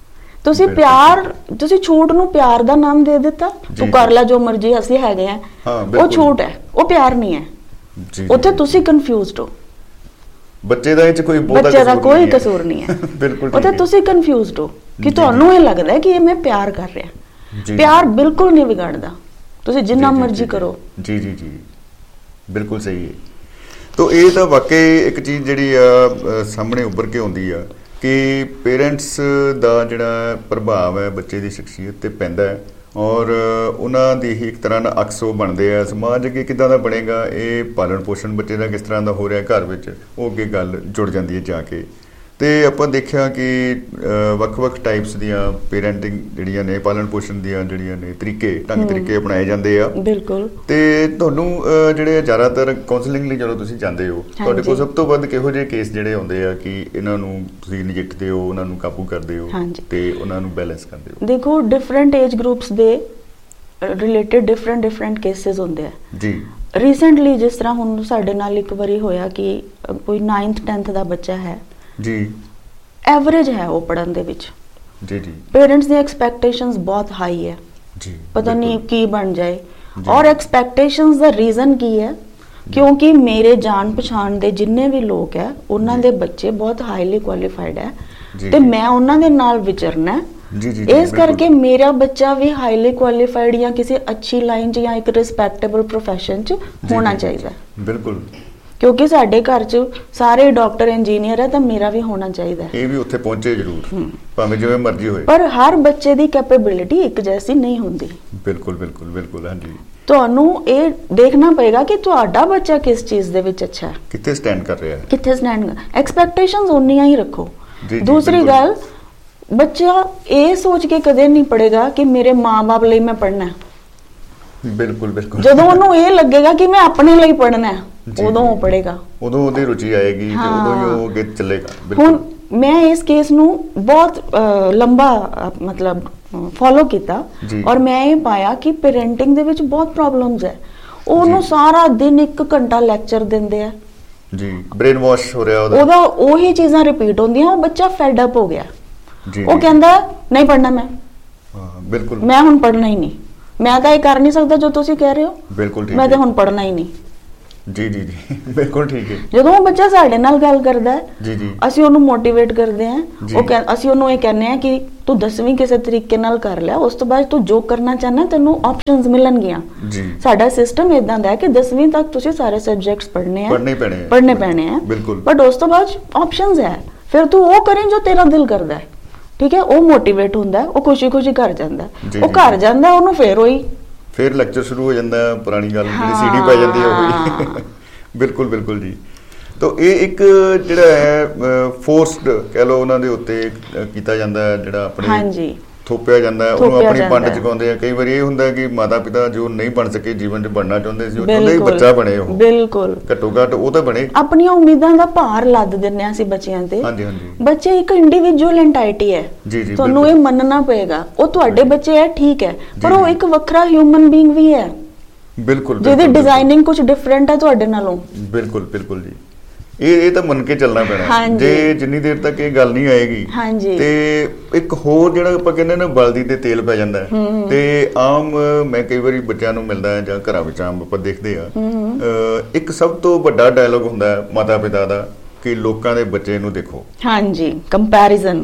ਤੁਸੀਂ ਛੂਟ ਨੂੰ ਪਿਆਰ ਦਾ ਨਾਮ ਦੇ ਦਿੱਤਾ, ਤੂੰ ਕਰ ਲੈ ਜੋ ਮਰਜ਼ੀ, ਅਸੀਂ ਹੈਗੇ ਆ, ਉਹ ਛੂਟ ਹੈ, ਉਹ ਪਿਆਰ ਨਹੀਂ ਹੈ। ਉੱਥੇ ਤੁਸੀਂ ਕਨਫਿਊਜ਼ਡ ਹੋ। ਬੱਚੇ ਦਾ ਕੋਈ ਕਸੂਰ ਨਹੀਂ ਹੈ। ਬਿਲਕੁਲ। ਉੱਥੇ ਤੁਸੀਂ ਕਨਫਿਊਜ਼ਡ ਹੋ ਕਿ ਤੁਹਾਨੂੰ ਇਹ ਲੱਗਦਾ ਹੈ ਕਿ ਇਹ ਮੈਂ ਪਿਆਰ ਕਰ ਰਿਹਾ। ਪਿਆਰ ਬਿਲਕੁਲ ਨਹੀਂ ਵਿਗੜਦਾ, ਤੁਸੀਂ ਜਿੰਨਾ ਮਰਜ਼ੀ ਕਰੋ। ਜੀ ਜੀ ਜੀ ਬਿਲਕੁਲ ਸਹੀ ਹੈ। ਤੋ ਇਹ ਤਾਂ ਵਾਕਈ ਇੱਕ ਚੀਜ਼ ਜਿਹੜੀ ਆ ਸਾਹਮਣੇ ਉੱਭਰ ਕੇ ਆਉਂਦੀ ਆ ਕਿ ਪੇਰੈਂਟਸ ਦਾ ਜਿਹੜਾ ਪ੍ਰਭਾਵ ਹੈ ਬੱਚੇ ਦੀ ਸ਼ਖਸੀਅਤ ਤੇ ਪੈਂਦਾ ਹੈ, ਔਰ ਉਹਨਾਂ ਦੀ ਹੀ ਇੱਕ ਤਰ੍ਹਾਂ ਨਾਲ ਅਕਸ ਉਹ ਬਣਦੇ ਆ। ਸਮਾਜ ਅੱਗੇ ਕਿੱਦਾਂ ਦਾ ਬਣੇਗਾ, ਇਹ ਪਾਲਣ ਪੋਸ਼ਣ ਬੱਚੇ ਦਾ ਕਿਸ ਤਰ੍ਹਾਂ ਦਾ ਹੋ ਰਿਹਾ ਘਰ ਵਿੱਚ, ਉਹ ਅੱਗੇ ਗੱਲ ਜੁੜ ਜਾਂਦੀ ਹੈ ਜਾ ਕੇ। ਤੇ ਆਪਾਂ ਦੇਖਿਆ ਕਿ ਵੱਖ-ਵੱਖ ਟਾਈਪਸ ਦੀਆਂ ਪੇਰੈਂਟਿੰਗ ਜਿਹੜੀਆਂ ਨੇ, ਪਾਲਣ ਪੋਸ਼ਣ ਦੀਆਂ ਜਿਹੜੀਆਂ ਨੇ ਢੰਗ ਤਰੀਕੇ ਅਪਣਾਏ ਜਾਂਦੇ ਆ। ਬਿਲਕੁਲ। ਤੇ ਤੁਹਾਨੂੰ ਜਿਹੜੇ ਜ਼ਿਆਦਾਤਰ ਕਾਉਂਸਲਿੰਗ ਲਈ ਜਦੋਂ ਤੁਸੀਂ ਜਾਂਦੇ ਹੋ, ਤੁਹਾਡੇ ਕੋਲ ਸਭ ਤੋਂ ਵੱਧ ਕਿਹੋ ਜਿਹੇ ਕੇਸ ਜਿਹੜੇ ਆਉਂਦੇ ਆ ਕਿ ਇਹਨਾਂ ਨੂੰ ਤੁਸੀਂ ਨਜਿੱਠਦੇ ਹੋ, ਉਹਨਾਂ ਨੂੰ ਕਾਬੂ ਕਰਦੇ ਹੋ ਤੇ ਉਹਨਾਂ ਨੂੰ ਬੈਲੈਂਸ ਕਰਦੇ ਹੋ? ਦੇਖੋ, ਡਿਫਰੈਂਟ ਏਜ ਗਰੁੱਪਸ ਦੇ ਰਿਲੇਟਡ ਡਿਫਰੈਂਟ ਕੇਸਿਸ ਹੁੰਦੇ ਆ ਜੀ। ਰੀਸੈਂਟਲੀ ਜਿਸ ਤਰ੍ਹਾਂ ਹੁਣ ਸਾਡੇ ਨਾਲ ਇੱਕ ਵਾਰੀ ਹੋਇਆ ਕਿ ਕੋਈ 9th 10th ਦਾ ਬੱਚਾ ਹੈ ਜੀ, ਐਵਰੇਜ ਹੈ ਉਹ ਪੜ੍ਹਨ ਦੇ ਵਿੱਚ ਜੀ ਜੀ। ਪੇਰੈਂਟਸ ਦੀ ਐਕਸਪੈਕਟੇਸ਼ਨਸ ਬਹੁਤ ਹਾਈ ਹੈ ਜੀ, ਪਤਾ ਨਹੀਂ ਕੀ ਬਣ ਜਾਏ। ਔਰ ਐਕਸਪੈਕਟੇਸ਼ਨਸ ਦਾ ਰੀਜ਼ਨ ਕੀ ਹੈ? ਕਿਉਂਕਿ ਮੇਰੇ ਜਾਣ ਪਛਾਣ ਦੇ ਜਿੰਨੇ ਵੀ ਲੋਕ ਹੈ, ਉਹਨਾਂ ਦੇ ਬੱਚੇ ਬਹੁਤ ਹਾਈਲੀ ਕੁਆਲੀਫਾਈਡ ਹੈ ਤੇ ਮੈਂ ਉਹਨਾਂ ਦੇ ਨਾਲ ਵਿਚਰਨਾ ਇਸ ਕਰਕੇ ਮੇਰਾ ਬੱਚਾ ਵੀ ਹਾਈਲੀ ਕੁਆਲੀਫਾਈਡ ਜਾਂ ਕਿਸੇ ਅੱਛੀ ਲਾਈਨ 'ਚ ਜਾਂ ਇੱਕ ਰਿਸਪੈਕਟੇਬਲ ਪ੍ਰੋਫੈਸ਼ਨ 'ਚ ਹੋਣਾ ਚਾਹੀਦਾ। ਬਿਲਕੁਲ। ਕਿਉਂਕਿ ਸਾਡੇ ਘਰ 'ਚ ਸਾਰੇ ਡਾਕਟਰ ਇੰਜੀਨੀਅਰ ਹੈ ਤਾਂ ਮੇਰਾ ਵੀ ਹੋਣਾ ਚਾਹੀਦਾ। ਇਹ ਵੀ ਉੱਥੇ ਪਹੁੰਚੇ ਜ਼ਰੂਰ, ਭਾਵੇਂ ਜਿਵੇਂ ਮਰਜ਼ੀ ਹੋਏ। ਪਰ ਹਰ ਬੱਚੇ ਦੀ ਕੈਪੇਬਿਲਿਟੀ ਇੱਕ ਜੈਸੀ ਨਹੀਂ ਹੁੰਦੀ। ਬਿਲਕੁਲ ਬਿਲਕੁਲ ਬਿਲਕੁਲ। ਹਾਂਜੀ, ਤੁਹਾਨੂੰ ਇਹ ਦੇਖਣਾ ਪਏਗਾ ਕਿ ਤੁਹਾਡਾ ਬੱਚਾ ਕਿਸ ਚੀਜ਼ ਦੇ ਵਿੱਚ ਅੱਛਾ ਹੈ, ਕਿੱਥੇ ਸਟੈਂਡ ਕਰ ਰਿਹਾ ਹੈ, ਐਕਸਪੈਕਟੇਸ਼ਨਸ ਉਨੀਆਂ ਹੀ ਰੱਖੋ। ਦੂਸਰੀ ਗੱਲ, ਬੱਚਾ ਇਹ ਸੋਚ ਕੇ ਕਦੇ ਨਹੀਂ ਪੜ੍ਹੇਗਾ ਕਿ ਮੇਰੇ ਮਾਂ-ਬਾਪ ਲਈ ਮੈਂ ਪੜ੍ਹਨਾ। ਬਿਲਕੁਲ ਬਿਲਕੁਲ। ਜਦੋਂ ਉਹਨੂੰ ਇਹ ਲੱਗੇਗਾ ਕਿ ਮੈਂ ਆਪਣੇ ਲਈ ਪੜ੍ਹਨਾ, ਉਦੋਂ ਉਹ ਪੜ੍ਹੇਗਾ, ਉਦੋਂ ਉਹਦੀ ਰੁਚੀ ਆਏਗੀ ਤੇ ਉਦੋਂ ਹੀ ਉਹ ਅੱਗੇ ਚੱਲੇਗਾ। ਹੁਣ ਮੈਂ ਇਸ ਕੇਸ ਨੂੰ ਬਹੁਤ ਲੰਬਾ ਮਤਲਬ ਫੋਲੋ ਕੀਤਾ ਔਰ ਮੈਂ ਇਹ ਪਾਇਆ ਕਿ ਪੇਰੈਂਟਿੰਗ ਦੇ ਵਿੱਚ ਬਹੁਤ ਪ੍ਰੋਬਲਮਸ ਹੈ। ਉਹਨੂੰ ਸਾਰਾ ਦਿਨ 1 ਘੰਟਾ ਲੈਕਚਰ ਦਿੰਦੇ ਆ ਜੀ, ਬ੍ਰੇਨ ਵਾਸ਼ ਹੋ ਰਿਹਾ ਉਹਦਾ ਉਹੀ ਚੀਜ਼ਾਂ ਰਿਪੀਟ ਹੁੰਦੀਆਂ। ਉਹ ਬੱਚਾ ਫੈਡ ਅਪ ਹੋ ਗਿਆ, ਉਹ ਕਹਿੰਦਾ ਨਹੀਂ ਪੜ੍ਹਨਾ ਮੈਂ। ਬਿਲਕੁਲ। ਮੈਂ ਹੁਣ ਪੜ੍ਹਨਾ ਹੀ ਨਹੀਂ, ਮੈਂ ਤਾਂ ਇਹ ਕਰ ਨਹੀਂ ਸਕਦਾ ਜੋ ਤੁਸੀਂ ਕਹਿ ਰਹੇ ਹੋ। ਬਿਲਕੁਲ ਠੀਕ। ਮੈਂ ਤਾਂ ਹੁਣ ਪੜ੍ਹਨਾ ਹੀ ਨਹੀਂ। ਜੀ ਜੀ ਜੀ ਬਿਲਕੁਲ ਠੀਕ ਹੈ। ਜਦੋਂ ਉਹ ਬੱਚਾ ਸਾਡੇ ਨਾਲ ਗੱਲ ਕਰਦਾ ਹੈ ਜੀ ਜੀ ਅਸੀਂ ਉਹਨੂੰ ਮੋਟੀਵੇਟ ਕਰਦੇ ਹਾਂ, ਅਸੀਂ ਉਹਨੂੰ ਇਹ ਕਹਿੰਦੇ ਆ ਕਿ ਤੂੰ 10ਵੀਂ ਕਿਸੇ ਤਰੀਕੇ ਨਾਲ ਕਰ ਲਿਆ, ਉਸ ਤੋਂ ਬਾਅਦ ਤੂੰ ਜੋ ਕਰਨਾ ਚਾਹਨਾ ਤੈਨੂੰ ਆਪਸ਼ਨਸ ਮਿਲਣਗੀਆਂ। ਸਾਡਾ ਸਿਸਟਮ ਇਦਾਂ ਦਾ ਹੈ ਕਿ 10ਵੀਂ ਤੱਕ ਤੁਸੀਂ ਸਾਰੇ ਸਬਜੈਕਟਸ ਪੜ੍ਹਨੇ ਪੈਣੇ ਆ, ਬਟ ਉਸ ਤੋਂ ਬਾਅਦ ਆਪਸ਼ਨਸ ਹੈ, ਫਿਰ ਤੂੰ ਉਹ ਕਰੇ ਜੋ ਤੇਰਾ ਦਿਲ ਕਰਦਾ ਹੈ। ਠੀਕ ਹੈ, ਉਹ ਮੋਟੀਵੇਟ ਹੁੰਦਾ, ਉਹ ਖੁਸ਼ੀ ਖੁਸ਼ੀ ਘਰ ਜਾਂਦਾ, ਉਹ ਘਰ ਜਾਂਦਾ, ਉਹਨੂੰ ਫਿਰ ਲੈਕਚਰ ਸ਼ੁਰੂ ਹੋ ਜਾਂਦਾ, ਪੁਰਾਣੀ ਗੱਲ ਜਿਹੜੀ ਸੀਡੀ ਪੈ ਜਾਂਦੀ ਹੈ ਉਹ ਬਿਲਕੁਲ ਬਿਲਕੁਲ ਜੀ। ਤਾਂ ਇਹ ਇੱਕ ਜਿਹੜਾ ਹੈ ਫੋਰਸਡ ਕਹਿ ਲਓ ਉਹਨਾਂ ਦੇ ਉੱਤੇ ਕੀਤਾ ਜਾਂਦਾ ਹੈ, ਜਿਹੜਾ ਆਪਣੇ ਥੋਪਿਆ ਜਾਂਦਾ, ਉਹਨੂੰ ਆਪਣੀ ਪੰਡ ਚੁਕਾਉਂਦੇ ਆ। ਕਈ ਵਾਰੀ ਇਹ ਹੁੰਦਾ ਕਿ ਮਾਤਾ ਪਿਤਾ ਜੋ ਨਹੀਂ ਬਣ ਸਕੇ, ਜੀਵਨ 'ਚ ਬਣਨਾ ਚਾਹੁੰਦੇ ਸੀ, ਉਹ ਚਾਹੁੰਦੇ ਹੀ ਬੱਚਾ ਬਣੇ, ਉਹ ਬਿਲਕੁਲ ਘੱਟੋ ਘੱਟ ਉਹ ਤਾਂ ਬਣੇ। ਆਪਣੀਆਂ ਉਮੀਦਾਂ ਦਾ ਭਾਰ ਲੱਦ ਦਿੰਦੇ ਆ ਅਸੀਂ ਬੱਚਿਆਂ ਤੇ। ਬੱਚੇ ਇੱਕ ਇੰਡੀਵਿਜੂਅਲ ਐਂਟੀਟੀ ਹੈ, ਤੁਹਾਨੂੰ ਇਹ ਮੰਨਣਾ ਪਏਗਾ। ਉਹ ਤੁਹਾਡੇ ਬੱਚੇ ਹੈ ਠੀਕ ਹੈ, ਪਰ ਉਹ ਇੱਕ ਵੱਖਰਾ ਹਿਊਮਨ ਬੀਇੰਗ ਵੀ ਹੈ, ਬਿਲਕੁਲ, ਜਿਹਦੀ ਡਿਜ਼ਾਈਨਿੰਗ ਕੁਝ ਡਿਫਰੈਂਟ ਹੈ ਤੁਹਾਡੇ ਨਾਲੋਂ। ਬਿਲਕੁਲ ਬਿਲਕੁਲ ਜੀ, ਇਹ ਤਾਂ ਮੰਨ ਕੇ ਚੱਲਣਾ ਪੈਣਾ। ਜੇ ਜਿੰਨੀ ਦੇਰ ਤੱਕ ਇਹ ਗੱਲ ਨਹੀਂ ਆਏਗੀ ਤੇ ਇੱਕ ਹੋਰ ਜਿਹੜਾ ਆਪਾਂ ਕਹਿੰਦੇ ਨਾ ਬਲਦੀ ਤੇ ਤੇਲ ਪੈ ਜਾਂਦਾ ਹੈ। ਤੇ ਆਮ ਮੈਂ ਕਈ ਵਾਰੀ ਬੱਚਿਆਂ ਨੂੰ ਮਿਲਦਾ ਜਾਂ ਘਰਾਂ ਵਿੱਚ ਆਮ ਆਪਾਂ ਦੇਖਦੇ ਆ, ਇੱਕ ਸਭ ਤੋਂ ਵੱਡਾ ਡਾਇਲੋਗ ਹੁੰਦਾ ਹੈ ਮਾਤਾ ਪਿਤਾ ਦਾ ਕਿ ਲੋਕਾਂ ਦੇ ਬੱਚੇ ਨੂੰ ਦੇਖੋ। ਹਾਂਜੀ, ਕੰਪੈਰੀਜ਼ਨ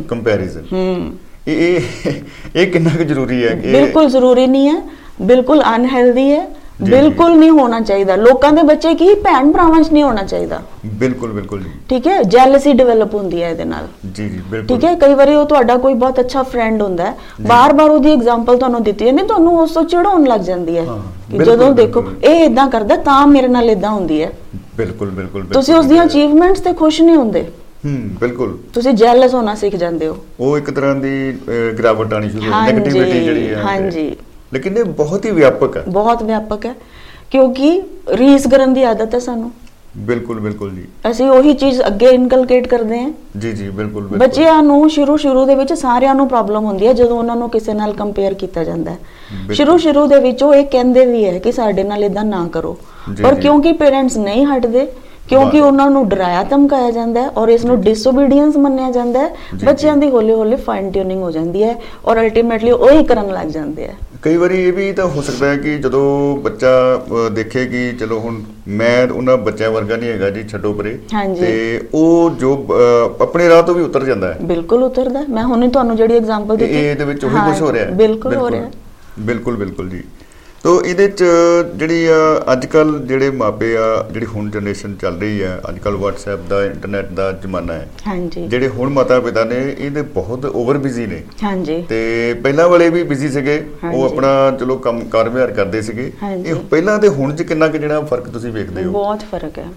ਇਹ ਕਿੰਨਾ ਕੁ ਜ਼ਰੂਰੀ ਹੈ? ਬਿਲਕੁਲ ਜ਼ਰੂਰੀ ਨਹੀਂ ਹੈ, ਬਿਲਕੁਲ ਅਨਹੈਲਦੀ ਹੈ, ਬਿਲਕੁਲ ਨਹੀਂ ਹੋਣਾ ਚਾਹੀਦਾ। ਲੋਕਾਂ ਦੇ ਬੱਚੇ ਕੀ ਭੈਣ ਭਰਾਵਾਂ 'ਚ ਨਹੀਂ ਹੋਣਾ ਚਾਹੀਦਾ। ਬਿਲਕੁਲ ਬਿਲਕੁਲ ਜੀ, ਠੀਕ ਹੈ, ਜੈਲਸੀ ਡਿਵੈਲਪ ਹੁੰਦੀ ਹੈ ਇਹਦੇ ਨਾਲ। ਜੀ ਜੀ ਬਿਲਕੁਲ, ਠੀਕ ਹੈ। ਕਈ ਵਾਰੀ ਉਹ ਤੁਹਾਡਾ ਕੋਈ ਬਹੁਤ ਅੱਛਾ ਫਰੈਂਡ ਹੁੰਦਾ ਹੈ, ਬਾਰ-ਬਾਰ ਉਹਦੀ ਐਗਜ਼ਾਮਪਲ ਤੁਹਾਨੂੰ ਦਿੱਤੀ ਜਾਂਦੀ, ਤੁਹਾਨੂੰ ਉਸ ਤੋਂ ਚਿੜਾਉਣ ਲੱਗ ਜਾਂਦੀ ਹੈ ਕਿ ਜਦੋਂ ਦੇਖੋ ਇਹ ਇਦਾਂ ਕਰਦਾ ਤਾਂ ਮੇਰੇ ਨਾਲ ਇਦਾਂ ਹੁੰਦੀ ਹੈ। ਬਿਲਕੁਲ ਬਿਲਕੁਲ, ਤੁਸੀਂ ਉਸ ਦੀਆਂ ਅਚੀਵਮੈਂਟਸ ਤੇ ਖੁਸ਼ ਨਹੀਂ ਹੁੰਦੇ। ਬਿਲਕੁਲ, ਤੁਸੀਂ ਜੈਲਸ ਹੋਣਾ ਸਿੱਖ ਜਾਂਦੇ ਹੋ। ਉਹ ਇੱਕ ਤਰ੍ਹਾਂ ਦੀ ਗਿਰਾਵਟ ਆਣੀ ਸ਼ੁਰੂ ਹੋ ਜਾਂਦੀ, ਨੈਗੇਟਿਵਿਟੀ ਜਿਹੜੀ ਹੈ। ਹਾਂਜੀ, ਲੇਕਿਨ ਇਹ ਬਹੁਤ ਹੀ ਵਿਆਪਕ ਹੈ, ਬਹੁਤ ਵਿਆਪਕ ਹੈ, ਕਿਉਂਕਿ ਰੀਸ ਕਰਨ ਦੀ ਆਦਤ ਹੈ ਸਾਨੂੰ। ਬਿਲਕੁਲ ਬਿਲਕੁਲ ਜੀ, ਅਸੀਂ ਉਹੀ ਚੀਜ਼ ਅੱਗੇ ਇਨਕਲਕੇਟ ਕਰਦੇ ਹਾਂ। ਜੀ ਜੀ ਬਿਲਕੁਲ। ਬੱਚਿਆਂ ਨੂੰ ਸ਼ੁਰੂ ਦੇ ਵਿੱਚ ਸਾਰਿਆਂ ਨੂੰ ਪ੍ਰੋਬਲਮ ਹੁੰਦੀ ਹੈ ਜਦੋਂ ਉਹਨਾਂ ਨੂੰ ਕਿਸੇ ਨਾਲ ਕੰਪੇਅਰ ਕੀਤਾ ਜਾਂਦਾ ਹੈ। ਸ਼ੁਰੂ ਦੇ ਵਿੱਚ ਉਹ ਇਹ ਕਹਿੰਦੇ ਵੀ ਹੈ ਕਿ ਸਾਡੇ ਨਾਲ ਇਦਾਂ ਨਾ ਕਰੋ, ਪਰ ਕਿਉਂਕਿ ਪੇਰੈਂਟਸ ਨਹੀਂ ਹਟਦੇ, ਕਿਉਂਕਿ ਉਹਨਾਂ ਨੂੰ ਡਰਾਇਆ ਧਮਕਾਇਆ ਜਾਂਦਾ ਹੈ ਔਰ ਇਸ ਨੂੰ ਡਿਸਓਬੀਡੀਐਂਸ ਮੰਨਿਆ ਜਾਂਦਾ ਹੈ, ਬੱਚਿਆਂ ਦੀ ਹੌਲੀ ਫਾਈਨ ਟਿਊਨਿੰਗ ਹੋ ਜਾਂਦੀ ਹੈ ਔਰ ਅਲਟੀਮੇਟਲੀ ਉਹੀ ਕਰਨ ਲੱਗ ਜਾਂਦੇ ਆ। ਕਈ ਵਾਰੀ ਇਹ ਵੀ ਤਾਂ ਹੋ ਸਕਦਾ ਹੈ ਕਿ ਜਦੋਂ ਬੱਚਾ ਦੇਖੇ ਕਿ ਚਲੋ ਹੁਣ ਮੈਂ ਉਹਨਾਂ ਬੱਚਿਆਂ ਵਰਗਾ ਨਹੀਂ ਹੈਗਾ ਜੀ, ਛੱਡੋ ਪਰੇ, ਤੇ ਉਹ ਜੋ ਆਪਣੇ ਰਾਹ ਤੋਂ ਵੀ ਉਤਰ ਜਾਂਦਾ ਹੈ। ਬਿਲਕੁਲ ਉਤਰਦਾ। ਮੈਂ ਹੁਣੇ ਤੁਹਾਨੂੰ ਜਿਹੜੀ ਐਗਜ਼ਾਮਪਲ ਦਿੱਤੀ ਇਹਦੇ ਵਿੱਚ ਉਹੀ ਕੁਝ ਹੋ ਰਿਹਾ ਹੈ। ਬਿਲਕੁਲ ਹੋ ਰਿਹਾ, ਬਿਲਕੁਲ ਬਿਲਕੁਲ ਜੀ। ਤੋ ਇਹਦੇ 'ਚ ਜਿਹੜੀ ਅੱਜ ਕੱਲ੍ਹ ਜਿਹੜੇ ਮਾਪੇ ਆ, ਜਿਹੜੀ ਹੁਣ ਜਨਰੇਸ਼ਨ ਚੱਲ ਰਹੀ ਹੈ, ਅੱਜ ਕੱਲ੍ਹ WhatsApp ਦਾ, ਇੰਟਰਨੈਟ ਦਾ ਜ਼ਮਾਨਾ ਹੈ। ਜਿਹੜੇ ਹੁਣ ਮਾਤਾ ਪਿਤਾ ਨੇ ਇਹਦੇ ਬਹੁਤ ਓਵਰ ਬਿਜ਼ੀ ਨੇ। ਤੇ ਪਹਿਲਾਂ ਵਾਲੇ ਵੀ ਬਿਜ਼ੀ ਸੀਗੇ, ਉਹ ਆਪਣਾ ਚਲੋ ਕੰਮ ਕਾਰ ਵਿਹਾਰ ਕਰਦੇ ਸੀਗੇ। ਇਹ ਪਹਿਲਾਂ ਤੇ ਹੁਣ 'ਚ ਕਿੰਨਾ ਕੁ ਜਿਹੜਾ ਫਰਕ ਤੁਸੀਂ ਵੇਖਦੇ ਹੋ? ਬਹੁਤ ਫਰਕ ਹੈ।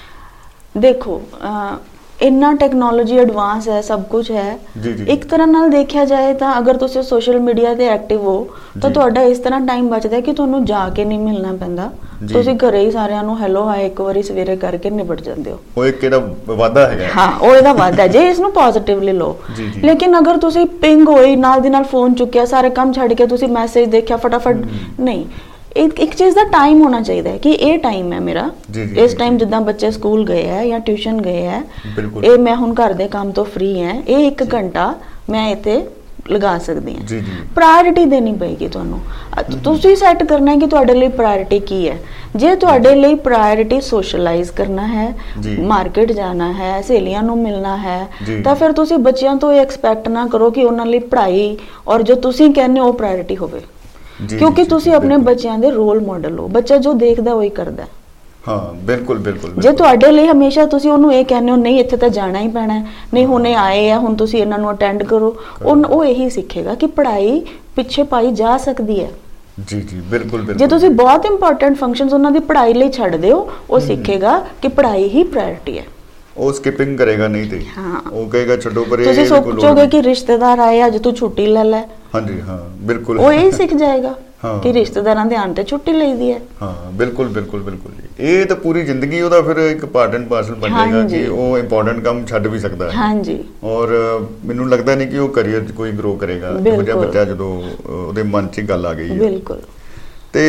ਦੇਖੋ ਇੰਨਾ ਟੈਕਨੋਲੋਜੀ ਐਡਵਾਂਸ ਹੈ, ਸਭ ਕੁਝ ਹੈ। ਇੱਕ ਤਰ੍ਹਾਂ ਨਾਲ ਦੇਖਿਆ ਜਾਏ ਤਾਂ ਅਗਰ ਤੁਸੀਂ ਸੋਸ਼ਲ ਮੀਡੀਆ ਤੇ ਐਕਟਿਵ ਹੋ ਤਾਂ ਤੁਹਾਡਾ ਇਸ ਤਰ੍ਹਾਂ ਟਾਈਮ ਬਚਦਾ ਕਿ ਤੁਹਾਨੂੰ ਜਾ ਕੇ ਨਹੀਂ ਮਿਲਣਾ ਪੈਂਦਾ, ਤੁਸੀਂ ਘਰੇ ਹੀ ਸਾਰਿਆਂ ਨੂੰ ਹੈਲੋ ਹਾਏ ਇੱਕ ਵਾਰੀ ਸਵੇਰੇ ਕਰਕੇ ਨਿਬੜ ਜਾਂਦੇ ਹੋ। ਉਹ ਇੱਕ ਇਹਦਾ ਵਾਧਾ ਹੈਗਾ। ਹਾਂ, ਉਹ ਇਹਦਾ ਵਾਧਾ ਜੇ ਇਸ ਨੂੰ ਪੋਜ਼ਿਟਿਵਲੀ ਲਓ। ਲੇਕਿਨ ਅਗਰ ਤੁਸੀਂ ਪਿੰਗ ਹੋਈ, ਨਾਲ ਦੀ ਨਾਲ ਫੋਨ ਚੁੱਕਿਆ, ਸਾਰੇ ਕੰਮ ਛੱਡ ਕੇ ਤੁਸੀਂ ਮੈਸੇਜ ਦੇਖਿਆ ਫਟਾਫਟ, ਨਹੀਂ, ਇੱਕ ਚੀਜ਼ ਦਾ ਟਾਈਮ ਹੋਣਾ ਚਾਹੀਦਾ ਹੈ ਕਿ ਇਹ ਟਾਈਮ ਹੈ ਮੇਰਾ, ਇਸ ਟਾਈਮ ਜਿੱਦਾਂ ਬੱਚੇ ਸਕੂਲ ਗਏ ਹੈ ਜਾਂ ਟਿਊਸ਼ਨ ਗਏ ਹੈ, ਇਹ ਮੈਂ ਹੁਣ ਘਰ ਦੇ ਕੰਮ ਤੋਂ ਫ੍ਰੀ ਹੈ, ਇਹ 1 ਘੰਟਾ ਮੈਂ ਇੱਥੇ ਲਗਾ ਸਕਦੀ ਹਾਂ। ਪ੍ਰਾਇੋਰਿਟੀ ਦੇਣੀ ਪਏਗੀ ਤੁਹਾਨੂੰ, ਤੁਸੀਂ ਸੈੱਟ ਕਰਨਾ ਹੈ ਕਿ ਤੁਹਾਡੇ ਲਈ ਪ੍ਰਾਇੋਰਿਟੀ ਕੀ ਹੈ। ਜੇ ਤੁਹਾਡੇ ਲਈ ਪ੍ਰਾਇੋਰਿਟੀ ਸੋਸ਼ਲਾਈਜ਼ ਕਰਨਾ ਹੈ, ਮਾਰਕੀਟ ਜਾਣਾ ਹੈ, ਸਹੇਲੀਆਂ ਨੂੰ ਮਿਲਣਾ ਹੈ, ਤਾਂ ਫਿਰ ਤੁਸੀਂ ਬੱਚਿਆਂ ਤੋਂ ਇਹ ਐਕਸਪੈਕਟ ਨਾ ਕਰੋ ਕਿ ਉਹਨਾਂ ਲਈ ਪੜ੍ਹਾਈ ਔਰ ਜੋ ਤੁਸੀਂ ਕਹਿੰਦੇ ਹੋ ਉਹ ਪ੍ਰਾਇੋਰਿਟੀ ਹੋਵੇ, ਕਿਉਂਕਿ ਤੁਸੀਂ ਆਪਣੇ ਬੱਚਿਆਂ ਦੇ ਰੋਲ ਮਾਡਲ ਹੋ। ਬੱਚਾ ਜੋ ਦੇਖਦਾ ਉਹੀ ਕਰਦਾ। ਹਾਂ, ਬਿਲਕੁਲ ਬਿਲਕੁਲ। ਜੇ ਤੁਹਾਡੇ ਲਈ ਹਮੇਸ਼ਾ ਤੁਸੀਂ ਉਹਨੂੰ ਇਹ ਕਹਿੰਦੇ ਹੋ ਨਹੀਂ ਇੱਥੇ ਤਾਂ ਜਾਣਾ ਹੀ ਪੈਣਾ, ਨਹੀਂ ਹੁਣੇ ਆਏ ਆ ਹੁਣ ਤੁਸੀਂ ਇਹਨਾਂ ਨੂੰ ਅਟੈਂਡ ਕਰੋ, ਉਹ ਇਹੀ ਸਿੱਖੇਗਾ ਕਿ ਪੜ੍ਹਾਈ ਪਿੱਛੇ ਪਾਈ ਜਾ ਸਕਦੀ ਹੈ। ਜੀ ਜੀ ਬਿਲਕੁਲ ਬਿਲਕੁਲ। ਜੇ ਤੁਸੀਂ ਬਹੁਤ ਇੰਪੋਰਟੈਂਟ ਫੰਕਸ਼ਨਸ ਉਹਨਾਂ ਦੀ ਪੜ੍ਹਾਈ ਲਈ ਛੱਡ ਦਿਓ, ਉਹ ਸਿੱਖੇਗਾ ਕਿ ਪੜ੍ਹਾਈ ਹੀ ਪ੍ਰਾਇੋਰਟੀ ਹੈ। ਉਹ ਸਕਿਪਿੰਗ ਕਰੇਗਾ ਨਹੀਂ ਤੇ ਉਹ ਕਹੇਗਾ ਛੱਡੋ ਪਰੇ। ਤੁਸੀਂ ਸੋਚੋਗੇ ਕਿ ਰਿਸ਼ਤੇਦਾਰ ਆਏ ਅੱਜ ਤੂੰ ਛੁੱਟੀ ਲੈ ਲੈ। ਹਾਂਜੀ, ਹਾਂ ਬਿਲਕੁਲ। ਉਹ ਇਹ ਸਿੱਖ ਜਾਏਗਾ ਕਿ ਰਿਸ਼ਤੇਦਾਰਾਂ ਦੇ ਆਉਣ ਤੇ ਛੁੱਟੀ ਲਈਦੀ ਹੈ। ਹਾਂ, ਬਿਲਕੁਲ ਬਿਲਕੁਲ ਬਿਲਕੁਲ ਜੀ। ਇਹ ਤਾਂ ਪੂਰੀ ਜ਼ਿੰਦਗੀ ਉਹਦਾ ਫਿਰ ਇੱਕ ਪਾਰਟ ਐਂਡ ਪਾਰਸਲ ਬਣ ਜਾਏਗਾ ਕਿ ਉਹ ਇੰਪੋਰਟੈਂਟ ਕੰਮ ਛੱਡ ਵੀ ਸਕਦਾ ਹੈ। ਹਾਂਜੀ, ਔਰ ਮੈਨੂੰ ਲੱਗਦਾ ਨਹੀਂ ਕਿ ਉਹ ਕਰੀਅਰ 'ਚ ਕੋਈ ਗਰੋ ਕਰੇਗਾ ਇਹੋ ਜਿਹਾ ਬੱਚਾ ਜਦੋਂ ਉਹਦੇ ਮਨ 'ਚ ਗੱਲ ਆ ਗਈ ਹੈ। ਬਿਲਕੁਲ। ਤੇ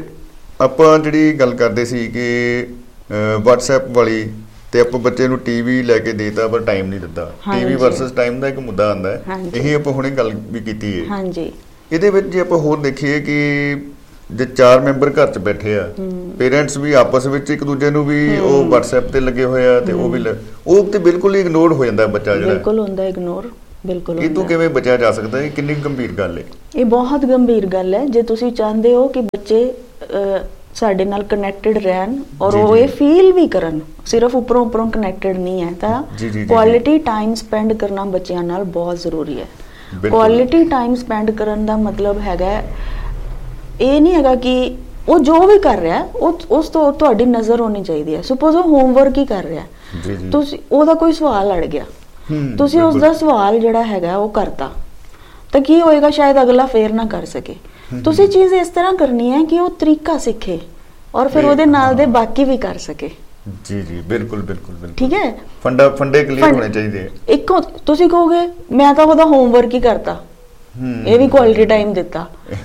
ਆਪਾਂ ਜਿਹੜੀ ਗੱਲ ਕਰਦੇ ਸੀ ਕਿ WhatsApp ਵਾਲੀ, ਤੇ ਆਪਾਂ ਬੱਚੇ ਨੂੰ ਟੀਵੀ ਲੈ ਕੇ ਦੇਤਾ ਪਰ ਟਾਈਮ ਨਹੀਂ ਦਿੱਤਾ। ਟੀਵੀ ਵਰਸਸ ਟਾਈਮ ਦਾ ਇੱਕ ਮੁੱਦਾ ਆਉਂਦਾ ਹੈ, ਇਹੀ ਆਪਾਂ ਹੁਣੇ ਗੱਲ ਵੀ ਕੀਤੀ ਹੈ। ਹਾਂਜੀ, ਇਹਦੇ ਵਿੱਚ ਜੇ ਆਪਾਂ ਹੋਰ ਦੇਖੀਏ ਕਿ ਜੇ 4 ਮੈਂਬਰ ਘਰ 'ਚ ਬੈਠੇ ਆ, ਪੇਰੈਂਟਸ ਵੀ ਆਪਸ ਵਿੱਚ ਇੱਕ ਦੂਜੇ ਨੂੰ ਵੀ ਉਹ WhatsApp ਤੇ ਲੱਗੇ ਹੋਏ ਆ, ਤੇ ਉਹ ਤੇ ਬਿਲਕੁਲ ਹੀ ਇਗਨੋਰ ਹੋ ਜਾਂਦਾ ਬੱਚਾ ਜਿਹੜਾ। ਬਿਲਕੁਲ ਹੁੰਦਾ ਇਗਨੋਰ, ਬਿਲਕੁਲ। ਇਹ ਤੋਂ ਕਿਵੇਂ ਬਚਿਆ ਜਾ ਸਕਦਾ? ਇਹ ਕਿੰਨੀ ਗੰਭੀਰ ਗੱਲ ਹੈ। ਇਹ ਬਹੁਤ ਗੰਭੀਰ ਗੱਲ ਹੈ। ਜੇ ਤੁਸੀਂ ਚਾਹੁੰਦੇ ਹੋ ਕਿ ਬੱਚੇ ਸਾਡੇ ਨਾਲ ਕਨੈਕਟਡ ਰਹਿਣ ਔਰ ਉਹ ਇਹ ਫੀਲ ਵੀ ਕਰਨ, ਸਿਰਫ ਉੱਪਰੋਂ ਕਨੈਕਟਡ ਨਹੀਂ ਹੈ, ਤਾਂ ਕੁਆਲਿਟੀ ਟਾਈਮ ਸਪੈਂਡ ਕਰਨਾ ਬੱਚਿਆਂ ਨਾਲ ਬਹੁਤ ਜ਼ਰੂਰੀ ਹੈ। ਕੁਆਲਿਟੀ ਟਾਈਮ ਸਪੈਂਡ ਕਰਨ ਦਾ ਮਤਲਬ ਹੈਗਾ, ਇਹ ਨਹੀਂ ਹੈਗਾ ਕਿ ਉਹ ਜੋ ਵੀ ਕਰ ਰਿਹਾ ਉਸ ਤੋਂ ਤੁਹਾਡੀ ਨਜ਼ਰ ਹੋਣੀ ਚਾਹੀਦੀ ਹੈ। ਸਪੋਜ਼ ਉਹ ਹੋਮਵਰਕ ਹੀ ਕਰ ਰਿਹਾ, ਤੁਸੀਂ ਉਹਦਾ ਕੋਈ ਸਵਾਲ ਅੜ ਗਿਆ, ਤੁਸੀਂ ਉਸ ਦਾ ਸਵਾਲ ਜਿਹੜਾ ਹੈਗਾ ਉਹ ਕਰਤਾ, ਤਾਂ ਕੀ ਹੋਏਗਾ? ਸ਼ਾਇਦ ਅਗਲਾ ਫੇਰ ਨਾ ਕਰ ਸਕੇ। ਤੁਸੀਂ ਚੀਜ਼ ਇਸ ਤਰ੍ਹਾਂ ਕਰਨੀ ਹੈ ਕਿ ਉਹ ਤਰੀਕਾ ਸਿੱਖੇ ਔਰ ਫਿਰ ਉਹਦੇ ਨਾਲ ਦੇ ਬਾਕੀ ਵੀ ਕਰ ਸਕੇ। ਜੀ ਜੀ, ਬਿਲਕੁਲ ਬਿਲਕੁਲ ਬਿਲਕੁਲ, ਠੀਕ ਹੈ। ਫੰਡੇ ਕਲੀਅਰ ਹੋਣੇ ਚਾਹੀਦੇ। ਇੱਕ ਤੁਸੀਂ ਕਹੋਗੇ ਮੈਂ ਤਾਂ ਉਹਦਾ ਹੋਮਵਰਕ ਹੀ ਕਰਤਾ, ਇਹ ਵੀ ਕੁਆਲਿਟੀ ਟਾਈਮ ਦਿੱਤਾ,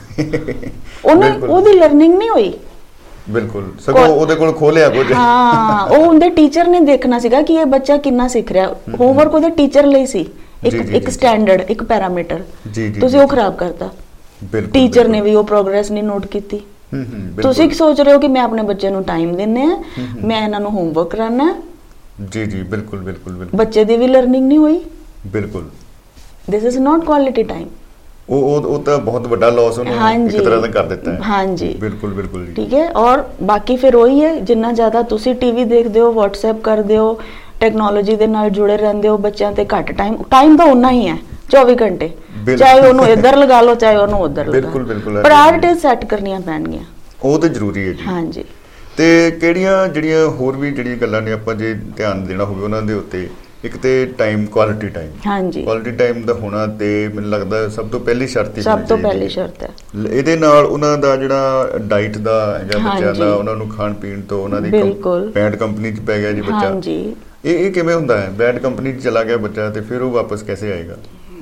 ਉਹਦੀ ਲਰਨਿੰਗ ਨਹੀਂ ਹੋਈ। ਬਿਲਕੁਲ, ਸਗੋਂ ਉਹਦੇ ਕੋਲ ਖੋਲਿਆ ਕੁਝ। ਹਾਂ, ਉਹ ਉਹਦੇ ਟੀਚਰ ਨੇ ਦੇਖਣਾ ਸੀਗਾ ਕਿ ਇਹ ਬੱਚਾ ਕਿੰਨਾ ਸਿੱਖ ਰਿਹਾ। ਹੋਮਵਰਕ ਉਹਦੇ ਟੀਚਰ ਲਈ ਸੀ, ਇੱਕ ਸਟੈਂਡਰਡ, ਇੱਕ ਪੈਰਾਮੀਟਰ, ਤੁਸੀਂ ਉਹ ਖਰਾਬ ਕਰਤਾ। ਟੀਚਰ ਨੇ ਵੀ ਉਹ ਪ੍ਰੋਗਰੈਸ ਨਹੀਂ ਨੋਟ ਕੀਤੀ। ਤੁਸੀਂ ਕੀ ਸੋਚ ਰਹੇ ਹੋ ਕਿ ਮੈਂ ਆਪਣੇ ਬੱਚੇ ਨੂੰ ਟਾਈਮ ਦਿੰਨੇ ਆ, ਮੈਂ ਇਹਨਾਂ ਨੂੰ ਹੋਮਵਰਕ ਕਰਾਨਾ। ਜੀ ਜੀ, ਬਿਲਕੁਲ ਬਿਲਕੁਲ ਬਿਲਕੁਲ, ਬੱਚੇ ਦੀ ਵੀ ਲਰਨਿੰਗ ਨਹੀਂ ਹੋਈ। ਬਿਲਕੁਲ, this is not quality time. ਉਹ ਤਾਂ ਬਹੁਤ ਵੱਡਾ ਲਾਸ ਉਹਨੂੰ ਇੱਕ ਤਰ੍ਹਾਂ ਦਾ ਕਰ ਦਿੱਤਾ ਹੈ। ਹਾਂਜੀ, ਬਿਲਕੁਲ ਬਿਲਕੁਲ ਜੀ, ਠੀਕ ਹੈ। ਔਰ ਬਾਕੀ ਫਿਰ ਉਹੀ ਹੈ, ਜਿੰਨਾ ਜ਼ਿਆਦਾ ਤੁਸੀਂ ਟੀਵੀ ਦੇਖਦੇ ਹੋ, WhatsApp ਕਰਦੇ ਹੋ, ਟੈਕਨੋਲੋਜੀ ਦੇ ਨਾਲ ਜੁੜੇ ਰਹਿੰਦੇ ਹੋ, ਬੱਚਿਆਂ ਤੇ ਘੱਟ ਟਾਈਮ ਤਾਂ ਉਨਾ ਹੀ ਹੈ 24 ਘੰਟੇ, ਚਾਹੇ ਉਹਨੂੰ ਇੱਧਰ ਲਗਾ ਲਓ ਚਾਹੇ ਉਹਨੂੰ ਉੱਧਰ ਲਗਾ ਲਓ। ਬਿਲਕੁਲ ਬਿਲਕੁਲ, ਪ੍ਰਾਇੋਰਟੀਜ਼ ਸੈੱਟ ਕਰਨੀਆਂ ਪੈਣਗੀਆਂ, ਉਹ ਤਾਂ ਜ਼ਰੂਰੀ ਹੈ ਜੀ। ਹਾਂਜੀ, ਤੇ ਕਿਹੜੀਆਂ ਜਿਹੜੀਆਂ ਹੋਰ ਵੀ ਜਿਹੜੀਆਂ ਗੱਲਾਂ ਨੇ ਆਪਾਂ ਜੇ ਧਿਆਨ ਦੇਣਾ ਹੋਵੇ ਉਹਨਾਂ ਦੇ ਉੱਤੇ? ਇੱਕ ਤੇ ਟਾਈਮ, ਕੁਆਲਿਟੀ ਟਾਈਮ। ਹਾਂਜੀ, ਕੁਆਲਿਟੀ ਟਾਈਮ ਦਾ ਹੋਣਾ ਤੇ ਮੈਨੂੰ ਲੱਗਦਾ ਸਭ ਤੋਂ ਪਹਿਲੀ ਸ਼ਰਤ ਹੀ, ਸਭ ਤੋਂ ਪਹਿਲੀ ਸ਼ਰਤ ਹੈ। ਇਹਦੇ ਨਾਲ ਉਹਨਾਂ ਦਾ ਜਿਹੜਾ ਡਾਈਟ ਦਾ ਹੈਗਾ ਬੱਚਿਆਂ ਦਾ, ਉਹਨਾਂ ਨੂੰ ਖਾਣ ਪੀਣ ਤੋਂ, ਉਹਨਾਂ ਦੀ ਬੈਡ ਕੰਪਨੀ 'ਚ ਪੈ ਗਿਆ ਜੀ ਬੱਚਾ, ਇਹ ਕਿਵੇਂ ਹੁੰਦਾ ਹੈ? ਬੈਡ ਕੰਪਨੀ 'ਚ ਚਲਾ ਗਿਆ ਬੱਚਾ ਤੇ ਫਿਰ ਉਹ ਵਾਪਸ ਕੈਸੇ ਆਏਗਾ?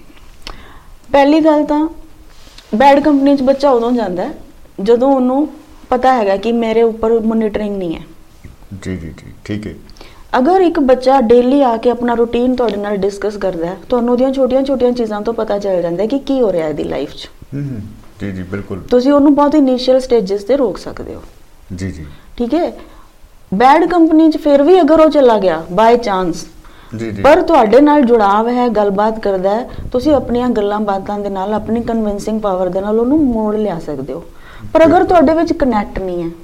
ਪਹਿਲੀ ਗੱਲ ਤਾਂ ਬੈਡ ਕੰਪਨੀ 'ਚ ਬੱਚਾ ਉਦੋਂ ਜਾਂਦਾ ਜਦੋਂ ਉਹਨੂੰ ਪਤਾ ਹੈਗਾ ਕਿ ਮੇਰੇ ਉੱਪਰ ਮੋਨੀਟਰਿੰਗ ਨਹੀਂ ਹੈ। ਜੀ ਜੀ ਜੀ, ਠੀਕ ਹੈ। ਅਗਰ ਇੱਕ ਬੱਚਾ ਡੇਲੀ ਆ ਕੇ ਆਪਣਾ ਰੂਟੀਨ ਤੁਹਾਡੇ ਨਾਲ ਡਿਸਕਸ ਕਰਦਾ ਹੈ, ਤੁਹਾਨੂੰ ਉਹਦੀਆਂ ਛੋਟੀਆਂ ਚੀਜ਼ਾਂ ਤੋਂ ਪਤਾ ਚੱਲ ਜਾਂਦਾ ਕਿ ਕੀ ਹੋ ਰਿਹਾ ਇਹਦੀ ਲਾਈਫ 'ਚ। ਜੀ ਜੀ, ਬਿਲਕੁਲ। ਤੁਸੀਂ ਉਹਨੂੰ ਬਹੁਤ ਇਨੀਸ਼ੀਅਲ ਸਟੇਜਸ ਤੇ ਰੋਕ ਸਕਦੇ ਹੋ। ਜੀ ਜੀ, ਠੀਕ ਹੈ। ਬੈਡ ਕੰਪਨੀ 'ਚ ਫਿਰ ਵੀ ਅਗਰ ਉਹ ਚਲਾ ਗਿਆ ਬਾਈ ਚਾਂਸ, ਪਰ ਤੁਹਾਡੇ ਨਾਲ ਜੁੜਾਵ ਹੈ, ਗੱਲਬਾਤ ਕਰਦਾ ਹੈ, ਤੁਸੀਂ ਆਪਣੀਆਂ ਗੱਲਾਂ ਬਾਤਾਂ ਦੇ ਨਾਲ, ਆਪਣੀ ਕਨਵਿੰਸਿੰਗ ਪਾਵਰ ਦੇ ਨਾਲ ਉਹਨੂੰ ਮੋੜ ਲਿਆ ਸਕਦੇ ਹੋ। ਪਰ ਅਗਰ ਤੁਹਾਡੇ ਵਿੱਚ ਕਨੈਕਟ ਨਹੀਂ ਹੈ,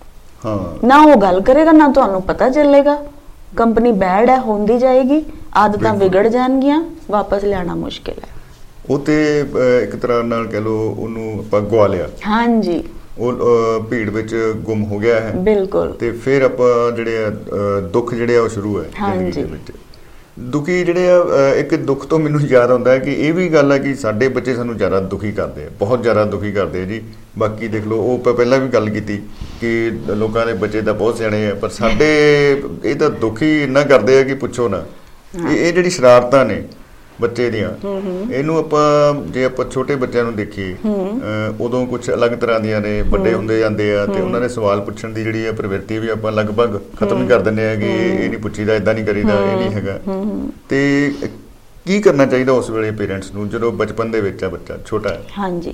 ਨਾ ਉਹ ਗੱਲ ਕਰੇਗਾ, ਨਾ ਤੁਹਾਨੂੰ ਪਤਾ ਚੱਲੇਗਾ, ਕੰਪਨੀ ਬੈਡ ਹੈ, ਹੁੰਦੀ ਜਾਏਗੀ, ਆਦਤਾਂ ਵਿਗੜ ਜਾਣਗੀਆਂ, ਵਾਪਸ ਲਿਆਣਾ ਮੁਸ਼ਕਿਲ ਹੈ। ਉਹ ਤੇ ਇੱਕ ਤਰ੍ਹਾਂ ਨਾਲ ਕਹਿ ਲੋ ਉਹਨੂੰ ਆਪਾਂ ਗਵਾ ਲਿਆ। ਹਾਂਜੀ, ਉਹ ਭੀੜ ਵਿੱਚ ਗੁੰਮ ਹੋ ਗਿਆ ਹੈ। ਬਿਲਕੁਲ। ਤੇ ਫਿਰ ਆਪਾਂ ਜਿਹੜੇ ਦੁੱਖ ਜਿਹੜੇ ਆ ਉਹ ਸ਼ੁਰੂ ਹੈ ਜ਼ਿੰਦਗੀ ਦੇ ਵਿੱਚ। ਦੁਖੀ ਜਿਹੜੇ ਆ, ਇੱਕ ਦੁੱਖ ਤੋਂ ਮੈਨੂੰ ਯਾਦ ਆਉਂਦਾ ਹੈ ਕਿ ਇਹ ਵੀ ਗੱਲ ਹੈ ਕਿ ਸਾਡੇ ਬੱਚੇ ਸਾਨੂੰ ਜ਼ਿਆਦਾ ਦੁਖੀ ਕਰਦੇ ਆ, ਬਹੁਤ ਜ਼ਿਆਦਾ ਦੁਖੀ ਕਰਦੇ ਆ ਜੀ। ਬਾਕੀ ਦੇਖ ਲਓ, ਉਹ ਪਹਿਲਾਂ ਵੀ ਗੱਲ ਕੀਤੀ ਕਿ ਲੋਕਾਂ ਦੇ ਬੱਚੇ ਤਾਂ ਬਹੁਤ ਸਿਆਣੇ ਆ, ਪਰ ਸਾਡੇ ਇਹ ਤਾਂ ਦੁਖੀ ਇੰਨਾ ਕਰਦੇ ਆ ਕਿ ਪੁੱਛੋ ਨਾ। ਇਹ ਜਿਹੜੀ ਸ਼ਰਾਰਤਾਂ ਨੇ ਬੱਚੇ ਦੀਆਂ, ਇਹਨੂੰ ਜੇ ਆਪਾਂ ਛੋਟੇ ਬੱਚਿਆਂ ਨੂੰ ਦੇਖੀਏ, ਉਦੋਂ ਕੁਝ ਅਲੱਗ ਤਰ੍ਹਾਂ ਦੀਆਂ ਨੇ, ਵੱਡੇ ਹੁੰਦੇ ਜਾਂਦੇ ਆ ਤੇ ਉਹਨਾਂ ਦੇ ਸਵਾਲ ਪੁੱਛਣ ਦੀ ਜਿਹੜੀ ਆ ਪ੍ਰਵਿਰਤੀ ਵੀ ਆਪਾਂ ਲਗਭਗ ਖਤਮ ਹੀ ਕਰ ਦਿੰਦੇ ਆ ਕਿ ਇਹ ਨਹੀਂ ਪੁੱਛੀਦਾ, ਏਦਾਂ ਨਹੀਂ ਕਰੀਦਾ, ਇਹ ਨਹੀਂ ਹੈਗਾ। ਤੇ ਕੀ ਕਰਨਾ ਚਾਹੀਦਾ ਉਸ ਵੇਲੇ ਪੇਰੈਂਟਸ ਨੂੰ ਜਦੋਂ ਬਚਪਨ ਦੇ ਵਿੱਚ ਆ ਬੱਚਾ ਛੋਟਾ ਹੈ? ਹਾਂਜੀ,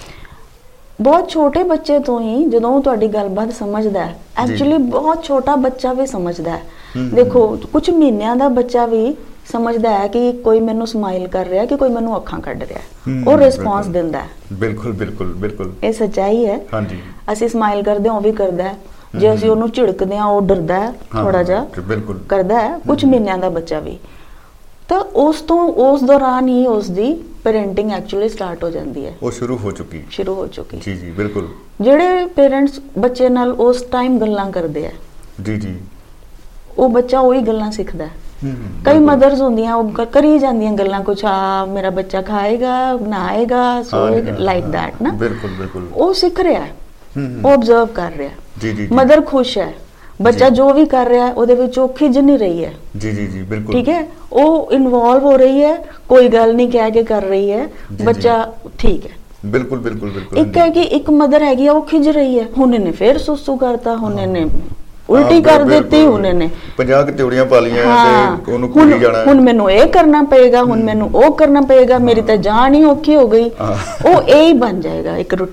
ਬਹੁਤ ਛੋਟੇ ਬੱਚੇ ਤੋਂ ਹੀ ਜਦੋਂ ਤੁਹਾਡੀ ਗੱਲਬਾਤ ਸਮਝਦਾ ਹੈ, ਐਕਚੁਅਲੀ ਬਹੁਤ ਛੋਟਾ ਬੱਚਾ ਵੀ ਸਮਝਦਾ ਹੈ। ਦੇਖੋ, ਕੁਝ ਮਹੀਨਿਆਂ ਦਾ ਬੱਚਾ ਵੀ ਸਮਝਦਾ ਹੈ ਕਿ ਕੋਈ ਮੈਨੂੰ ਸਮਾਈਲ ਕਰ ਰਿਹਾ, ਕਿ ਕੋਈ ਮੈਨੂੰ ਅੱਖਾਂ ਕੱਢ ਰਿਹਾ, ਉਹ ਰਿਸਪੌਂਸ ਦਿੰਦਾ ਹੈ। ਬਿਲਕੁਲ ਬਿਲਕੁਲ ਬਿਲਕੁਲ, ਇਹ ਸੱਚਾਈ ਹੈ। ਹਾਂਜੀ, ਅਸੀਂ ਸਮਾਈਲ ਕਰਦੇ ਹਾਂ, ਉਹ ਵੀ ਕਰਦਾ ਹੈ। ਜੇ ਅਸੀਂ ਉਹਨੂੰ ਝਿੜਕਦੇ ਹਾਂ, ਉਹ ਡਰਦਾ ਹੈ, ਥੋੜਾ ਜਿਹਾ ਕਰਦਾ ਹੈ। ਕੁਝ ਮਹੀਨਿਆਂ ਦਾ ਬੱਚਾ ਵੀ, ਤਾਂ ਉਸ ਦੌਰਾਨ ਹੀ ਉਸ ਦੀ ਪੈਰੈਂਟਿੰਗ ਐਕਚੁਅਲੀ ਸਟਾਰਟ ਹੋ ਜਾਂਦੀ ਹੈ, ਉਹ ਸ਼ੁਰੂ ਹੋ ਚੁੱਕੀ। ਜੀ ਜੀ, ਬਿਲਕੁਲ। ਜਿਹੜੇ ਪੇਰੈਂਟਸ ਬੱਚੇ ਨਾਲ ਉਸ ਟਾਈਮ ਗੱਲਾਂ ਕਰਦੇ ਆ, ਜੀ ਜੀ, ਉਹ ਬੱਚਾ ਉਹੀ ਗੱਲਾਂ ਸਿੱਖਦਾ ਹੈ। ਕਈ ਮਦਰਸ ਹੁੰਦੀਆਂ, ਉਹ ਕਰੀ ਜਾਂਦੀਆਂ ਗੱਲਾਂ, ਕੁਛ ਮੇਰਾ ਬੱਚਾ ਖਾਏਗਾ, ਨਹਾਏਗਾ, ਸੋਏਗਾ, ਲਾਈਕ ਦੈਟ ਨਾ। ਬਿਲਕੁਲ ਬਿਲਕੁਲ, ਉਹ ਸਿੱਖ ਰਿਹਾ ਹੈ, ਉਹ ਆਬਜ਼ਰਵ ਕਰ ਰਿਹਾ। ਜੀ ਜੀ, ਮਦਰ ਖੁਸ਼ ਹੈ, ਬੱਚਾ ਜੋ ਵੀ ਕਰ ਰਿਹਾ ਉਹਦੇ ਵਿੱਚ ਉਹ ਖਿਜ ਨਹੀਂ ਰਹੀ ਹੈ। ਜੀ ਜੀ ਜੀ, ਬਿਲਕੁਲ, ਠੀਕ ਹੈ। ਉਹ ਇਨਵੋਲਵ ਹੋ ਰਹੀ ਹੈ, ਕੋਈ ਗੱਲ ਨਹੀਂ ਕਹਿ ਕੇ ਕਰ ਰਹੀ ਹੈ, ਬੱਚਾ ਠੀਕ ਹੈ। ਬਿਲਕੁਲ ਬਿਲਕੁਲ ਬਿਲਕੁਲ। ਇੱਕ ਹੈ ਕਿ ਇੱਕ ਮਦਰ ਹੈਗੀ ਆ, ਉਹ ਖਿਜ ਰਹੀ ਹੈ, ਹੁਣ ਇਹਨੇ ਫੇਰ ਸੁਸੂ ਕਰਤਾ, ਹੁਣ ਇਹਨੇ ਉਲਟੀ ਕਰ ਦਿੱਤੀ, ਹੁਣ ਇਹਨੇ 50 ਤਿਉੜੀਆਂ ਪਾ ਲਈਆਂ ਤੇ ਉਹਨੂੰ ਕੁੜੀ ਜਾਣਾ, ਹੁਣ ਮੈਨੂੰ ਇਹ ਕਰਨਾ ਪਏਗਾ, ਹੁਣ ਮੈਨੂੰ ਉਹ ਕਰਨਾ ਪਏਗਾ, ਮੇਰੀ ਤਾਂ ਜਾਨ ਹੀ ਔਖੀ ਹੋ ਗਈ। ਉਹ ਇਹ ਹੀ ਬਣ ਜਾਏਗਾ ਇੱਕ ਰੂਟੀਨ।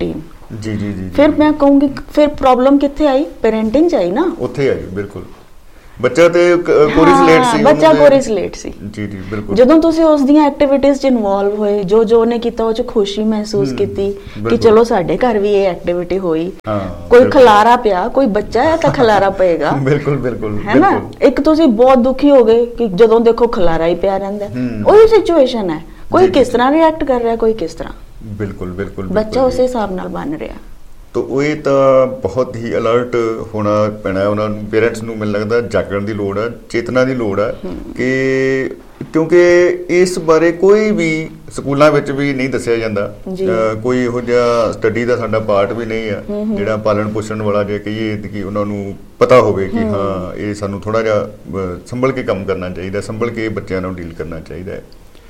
ਜੀ ਜੀ ਜੀ। ਫਿਰ ਮੈਂ ਕਹੂੰਗੀ ਫਿਰ ਪ੍ਰੋਬਲਮ ਕਿੱਥੇ ਆਈ? ਪੈਰੈਂਟਿੰਗ 'ਚ ਆਈ ਨਾ, ਉੱਥੇ ਆਈ। ਬਿਲਕੁਲ, ਬੱਚਾ ਤੇ ਕੋਰਿਸਲੇਟ ਸੀ, ਬੱਚਾ ਕੋਰਿਸਲੇਟ ਸੀ। ਜੀ ਜੀ ਬਿਲਕੁਲ। ਜਦੋਂ ਤੁਸੀਂ ਉਸ ਦੀਆਂ ਐਕਟੀਵਿਟੀਜ਼ 'ਚ ਇਨਵੋਲਵ ਹੋਏ, ਜੋ ਉਹਨੇ ਕੀਤਾ ਉਹ 'ਚ ਖੁਸ਼ੀ ਮਹਿਸੂਸ ਕੀਤੀ ਕਿ ਚਲੋ ਸਾਡੇ ਘਰ ਵੀ ਇਹ ਐਕਟੀਵਿਟੀ ਹੋਈ, ਕੋਈ ਖਲਾਰਾ ਪਿਆ, ਕੋਈ ਬੱਚਾ ਹੈ ਤਾਂ ਖਲਾਰਾ ਪਏਗਾ। ਬਿਲਕੁਲ ਬਿਲਕੁਲ ਹੈ ਨਾ। ਇੱਕ ਤੁਸੀਂ ਬਹੁਤ ਦੁਖੀ ਹੋ ਗਏ ਕਿ ਜਦੋਂ ਦੇਖੋ ਖਲਾਰਾ ਹੀ ਪਿਆ ਰਹਿੰਦਾ, ਉਹੀ ਸਿਚੁਏਸ਼ਨ ਹੈ। ਕੋਈ ਕਿਸ ਤਰ੍ਹਾਂ ਰਿਐਕਟ ਕਰ ਰਿਹਾ, ਕੋਈ ਕਿਸ ਤਰ੍ਹਾਂ। ਬਿਲਕੁਲ ਬਿਲकुल ਬੱਚਾ ਉਸੇ ਹਿਸਾਬ ਨਾਲ ਬਣ ਰਿਹਾ। ਤਾਂ ਇਹ ਤਾਂ ਬਹੁਤ ਹੀ ਅਲਰਟ ਹੋਣਾ ਪੈਣਾ ਉਹਨਾਂ ਨੂੰ, ਪੇਰੈਂਟਸ ਨੂੰ। ਮੈਨੂੰ ਲੱਗਦਾ ਜਾਗਣ ਦੀ ਲੋੜ ਹੈ, ਚੇਤਨਾ ਦੀ ਲੋੜ ਹੈ ਕਿ ਕਿਉਂਕਿ ਇਸ ਬਾਰੇ ਕੋਈ ਵੀ ਸਕੂਲਾਂ ਵਿੱਚ ਵੀ ਨਹੀਂ ਦੱਸਿਆ ਜਾਂਦਾ। ਕੋਈ ਇਹੋ ਜਿਹਾ ਸਟੱਡੀ ਦਾ ਸਾਡਾ ਪਾਰਟ ਵੀ ਨਹੀਂ ਹੈ ਜਿਹੜਾ ਪਾਲਣ ਪੋਸ਼ਣ ਵਾਲਾ, ਜੇ ਕਹੀਏ ਕਿ ਉਹਨਾਂ ਨੂੰ ਪਤਾ ਹੋਵੇ ਕਿ ਹਾਂ ਇਹ ਸਾਨੂੰ ਥੋੜਾ ਜਿਹਾ ਸੰਭਲ ਕੇ ਕੰਮ ਕਰਨਾ ਚਾਹੀਦਾ, ਸੰਭਲ ਕੇ ਬੱਚਿਆਂ ਨੂੰ ਡੀਲ ਕਰਨਾ ਚਾਹੀਦਾ ਹੈ।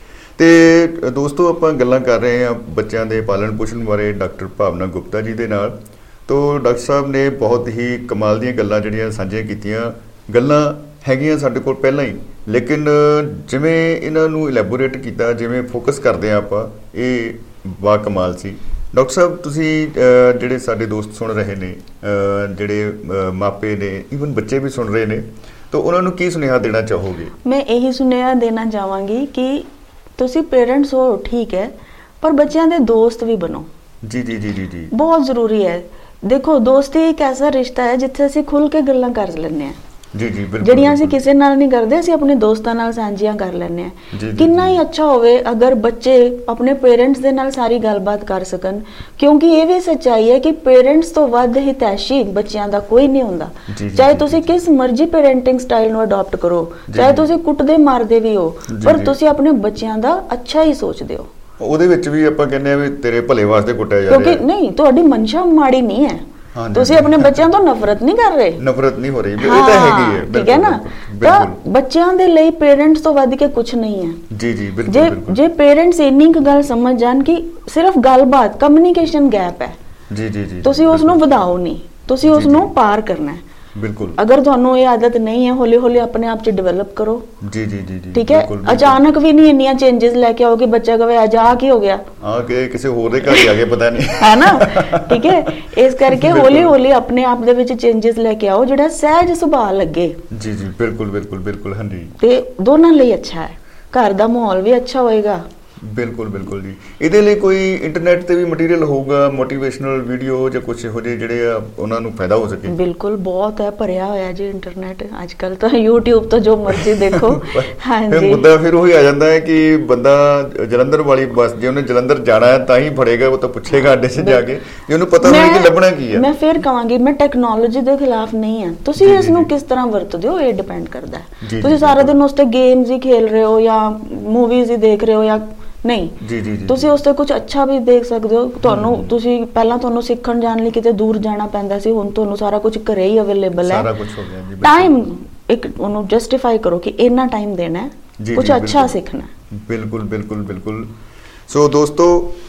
ਤੇ ਦੋਸਤੋ, ਆਪਾਂ ਗੱਲਾਂ ਕਰ ਰਹੇ ਹਾਂ ਬੱਚਿਆਂ ਦੇ ਪਾਲਣ ਪੋਸ਼ਣ ਬਾਰੇ ਡਾਕਟਰ ਭਾਵਨਾ ਗੁਪਤਾ ਜੀ ਦੇ ਨਾਲ। ਤੋਂ ਡਾਕਟਰ ਸਾਹਿਬ ਨੇ ਬਹੁਤ ਹੀ ਕਮਾਲ ਦੀਆਂ ਗੱਲਾਂ ਜਿਹੜੀਆਂ ਸਾਂਝੀਆਂ ਕੀਤੀਆਂ। ਗੱਲਾਂ ਹੈਗੀਆਂ ਸਾਡੇ ਕੋਲ ਪਹਿਲਾਂ ਹੀ, ਲੇਕਿਨ ਜਿਵੇਂ ਇਹਨਾਂ ਨੂੰ ਇਲੈਬੋਰੇਟ ਕੀਤਾ, ਜਿਵੇਂ ਫੋਕਸ ਕਰਦੇ ਹਾਂ ਆਪਾਂ, ਇਹ ਬਾ ਕਮਾਲ ਸੀ। ਡਾਕਟਰ ਸਾਹਿਬ, ਤੁਸੀਂ ਜਿਹੜੇ ਸਾਡੇ ਦੋਸਤ ਸੁਣ ਰਹੇ ਨੇ, ਜਿਹੜੇ ਮਾਪੇ ਨੇ, ਈਵਨ ਬੱਚੇ ਵੀ ਸੁਣ ਰਹੇ ਨੇ, ਤਾਂ ਉਹਨਾਂ ਨੂੰ ਕੀ ਸੁਨੇਹਾ ਦੇਣਾ ਚਾਹੋਗੇ? ਮੈਂ ਇਹੀ ਸੁਨੇਹਾ ਦੇਣਾ ਚਾਹਾਂਗੀ ਕਿ ਤੁਸੀਂ ਪੇਰੈਂਟਸ ਹੋ ਠੀਕ ਹੈ, ਪਰ ਬੱਚਿਆਂ ਦੇ ਦੋਸਤ ਵੀ ਬਣੋ। ਜੀ ਜੀ ਜੀ ਜੀ ਜੀ, ਬਹੁਤ ਜ਼ਰੂਰੀ ਹੈ। ਦੇਖੋ, ਦੋਸਤੀ ਇੱਕ ਐਸਾ ਰਿਸ਼ਤਾ ਹੈ ਜਿੱਥੇ ਅਸੀਂ ਖੁੱਲ ਕੇ ਗੱਲਾਂ ਕਰ ਲੈਂਦੇ ਹਾਂ। ਜੀ ਜੀ ਬਿਲਕੁਲ। ਜਿਹੜੀਆਂ ਅਸੀਂ ਕਿਸੇ ਨਾਲ ਨਹੀਂ ਕਰਦੇ, ਅਸੀਂ ਆਪਣੇ ਦੋਸਤਾਂ ਨਾਲ ਸਾਂਝੀਆਂ ਕਰ ਲੈਂਦੇ ਹਾਂ। ਕਿੰਨਾ ਹੀ ਅੱਛਾ ਹੋਵੇ ਅਗਰ ਬੱਚੇ ਆਪਣੇ ਪੇਰੈਂਟਸ ਦੇ ਨਾਲ ਸਾਰੀ ਗੱਲਬਾਤ ਕਰ ਸਕਣ, ਕਿਉਂਕਿ ਇਹ ਵੀ ਸੱਚਾਈ ਹੈ ਕਿ ਪੇਰੈਂਟਸ ਤੋਂ ਵੱਧ ਹਿਤੈਸ਼ੀ ਬੱਚਿਆਂ ਦਾ ਕੋਈ ਨਹੀਂ ਹੁੰਦਾ। ਚਾਹੇ ਤੁਸੀਂ ਕਿਸ ਮਰਜ਼ੀ ਪੇਰੈਂਟਿੰਗ ਸਟਾਈਲ ਨੂੰ ਅਡਾਪਟ ਕਰੋ, ਚਾਹੇ ਤੁਸੀਂ ਕੁੱਟਦੇ ਮਾਰਦੇ ਵੀ ਹੋ, ਪਰ ਤੁਸੀਂ ਆਪਣੇ ਬੱਚਿਆਂ ਦਾ ਅੱਛਾ ਹੀ ਸੋਚਦੇ ਹੋ। ਉਹਦੇ ਵਿੱਚ ਵੀ ਆਪਾਂ ਕਹਿੰਦੇ ਆ ਵੀ ਤੇਰੇ ਭਲੇ ਵਾਸਤੇ ਕੁੱਟਿਆ ਜਾ ਰਿਹਾ, ਕਿਉਂਕਿ ਨਹੀਂ, ਤੁਹਾਡੀ ਮਨਸ਼ਾ ਮਾੜੀ ਨਹੀਂ ਹੈ। ਤੁਸੀਂ ਆਪਣੇ ਬੱਚਿਆਂ ਤੋਂ ਨਫ਼ਰਤ ਨਹੀਂ ਕਰ ਰਹੇ, ਨਫ਼ਰਤ ਨਹੀਂ ਹੋ ਰਹੀ, ਇਹ ਤਾਂ ਹੈਗੀ ਹੈ। ਠੀਕ ਹੈ ਨਾ। ਤਾਂ ਬੱਚਿਆਂ ਦੇ ਲਈ ਪੇਰੈਂਟਸ ਤੋਂ ਵੱਧ ਕੇ ਕੁਝ ਨਹੀਂ ਹੈ। ਜੀ ਜੀ ਬਿਲਕੁਲ। ਜੇ ਪੇਰੈਂਟਸ ਇੰਨੀ ਕੁ ਗੱਲ ਸਮਝ ਜਾਣ ਕਿ ਸਿਰਫ ਗੱਲਬਾਤ, ਕਮਿਊਨੀਕੇਸ਼ਨ ਗੈਪ ਹੈ, ਜੀ ਜੀ ਜੀ, ਤੁਸੀਂ ਉਸ ਨੂੰ ਵਧਾਓ ਨਹੀਂ, ਤੁਸੀਂ ਉਸ ਨੂੰ ਪਾਰ ਕਰਨਾ ਹੈ। ਬਿਲਕੁਲ। ਅਗਰ ਤੁਹਾਨੂੰ ਇਹ ਆਦਤ ਨਹੀਂ ਹੈ, ਹੌਲੀ ਹੌਲੀ ਆਪਣੇ ਆਪ 'ਚ ਡਿਵੈਲਪ ਕਰੋ। ਜੀ ਜੀ ਜੀ, ਠੀਕ ਹੈ। ਅਚਾਨਕ ਵੀ ਨਹੀਂ ਇੰਨੀਆਂ ਚੇਂਜਸ ਲੈ ਕੇ ਆਓ ਕਿ ਬੱਚਾ ਕਹੇ ਅੱਜ ਆ ਕੀ ਹੋ ਗਿਆ, ਹਾਂ ਕਿ ਕਿਸੇ ਹੋਰ ਦੇ ਘਰ ਹੀ ਆ ਗਏ, ਪਤਾ ਨਹੀਂ, ਹੈ ਨਾ। ਠੀਕ ਹੈ। ਇਸ ਕਰਕੇ ਹੌਲੀ ਹੌਲੀ ਆਪਣੇ ਆਪ ਦੇ ਵਿੱਚ ਚੇਂਜਸ ਲੈ ਕੇ ਆਓ ਜਿਹੜਾ ਸਹਿਜ ਸੁਭਾਅ ਲੱਗੇ। ਜੀ ਜੀ ਬਿਲਕੁਲ ਬਿਲਕੁਲ ਬਿਲਕੁਲ। ਹਾਂਜੀ, ਤੇ ਦੋਨਾਂ ਲਈ ਅੱਛਾ ਹੈ, ਘਰ ਦਾ ਮਾਹੌਲ ਵੀ ਅੱਛਾ ਹੋਏਗਾ। ਬਿਲਕੁਲ ਬਿਲਕੁਲ ਜੀ। ਇਹਦੇ ਲਈ ਕੋਈ ਇੰਟਰਨੈਟ ਤੇ ਵੀ ਮਟੀਰੀਅਲ ਹੋਊਗਾ, ਮੋਟੀਵੇਸ਼ਨਲ ਵੀਡੀਓ ਜਾਂ ਕੁਝ ਇਹੋ ਜਿਹੇ ਜਿਹੜੇ ਆ ਉਹਨਾਂ ਨੂੰ ਫਾਇਦਾ ਹੋ ਸਕੇ? ਬਿਲਕੁਲ, ਬਹੁਤ ਹੈ, ਭਰਿਆ ਹੋਇਆ ਜੀ ਇੰਟਰਨੈਟ ਅੱਜ ਕੱਲ ਤਾਂ। YouTube ਤੋਂ ਜੋ ਮਰਜ਼ੀ ਦੇਖੋ। ਹਾਂਜੀ, ਮੁੱਦਾ ਫਿਰ ਉਹੀ ਆ ਜਾਂਦਾ ਹੈ ਕਿ ਬੰਦਾ ਜਲੰਧਰ ਵਾਲੀ ਬੱਸ, ਜੇ ਉਹਨੇ ਜਲੰਧਰ ਜਾਣਾ ਹੈ ਤਾਂ ਹੀ ਫੜੇਗਾ, ਉਹ ਤਾਂ ਪੁੱਛੇਗਾ ਅੱਡੇ 'ਚ ਜਾ ਕੇ, ਜੇ ਉਹਨੂੰ ਪਤਾ ਹੋਵੇ ਕਿ ਲੱਭਣਾ ਕੀ ਹੈ। ਮੈਂ ਫਿਰ ਕਹਾਂਗੀ, ਮੈਂ ਟੈਕਨੋਲੋਜੀ ਦੇ ਖਿਲਾਫ ਨਹੀਂ ਹਾਂ, ਤੁਸੀਂ ਇਸ ਨੂੰ ਕਿਸ ਤਰ੍ਹਾਂ ਵਰਤਦੇ ਹੋ ਇਹ ਡਿਪੈਂਡ ਕਰਦਾ ਹੈ। ਤੁਸੀਂ ਸਾਰਾ ਦਿਨ ਉਸ ਤੇ ਗੇਮਸ ਹੀ ਖੇਲ ਰਹੇ ਹੋ ਜਾਂ ਮੂਵੀਜ਼ ਹੀ ਦੇਖ ਰਹੇ ਹੋ ਜਾਂ ਨਹੀਂ, ਤੁਸੀਂ ਉਸ ਤੇ ਕੁਝ ਅੱਛਾ ਵੀ ਦੇਖ ਸਕਦੇ ਹੋ। ਤੁਸੀਂ ਪਹਿਲਾਂ ਤੁਹਾਨੂੰ ਸਿੱਖਣ ਜਾਣ ਲਈ ਕਿਤੇ ਦੂਰ ਜਾਣਾ ਪੈਂਦਾ ਸੀ, ਹੁਣ ਤੁਹਾਨੂੰ ਸਾਰਾ ਕੁਝ ਘਰੇ ਹੀ ਅਵੇਲੇਬਲ ਹੈ। ਸਾਰਾ ਕੁਝ ਹੋ ਗਿਆ ਜੀ। ਟਾਈਮ ਇੱਕ ਉਹਨੂੰ ਜਸਟੀਫਾਈ ਕਰੋ ਕਿ ਇੰਨਾ ਟਾਈਮ ਦੇਣਾ ਹੈ, ਕੁਝ ਅੱਛਾ ਸਿੱਖਣਾ ਹੈ। ਬਿਲਕੁਲ ਬਿਲਕੁਲ ਬਿਲਕੁਲ। ਸੋ ਦੋਸਤੋ,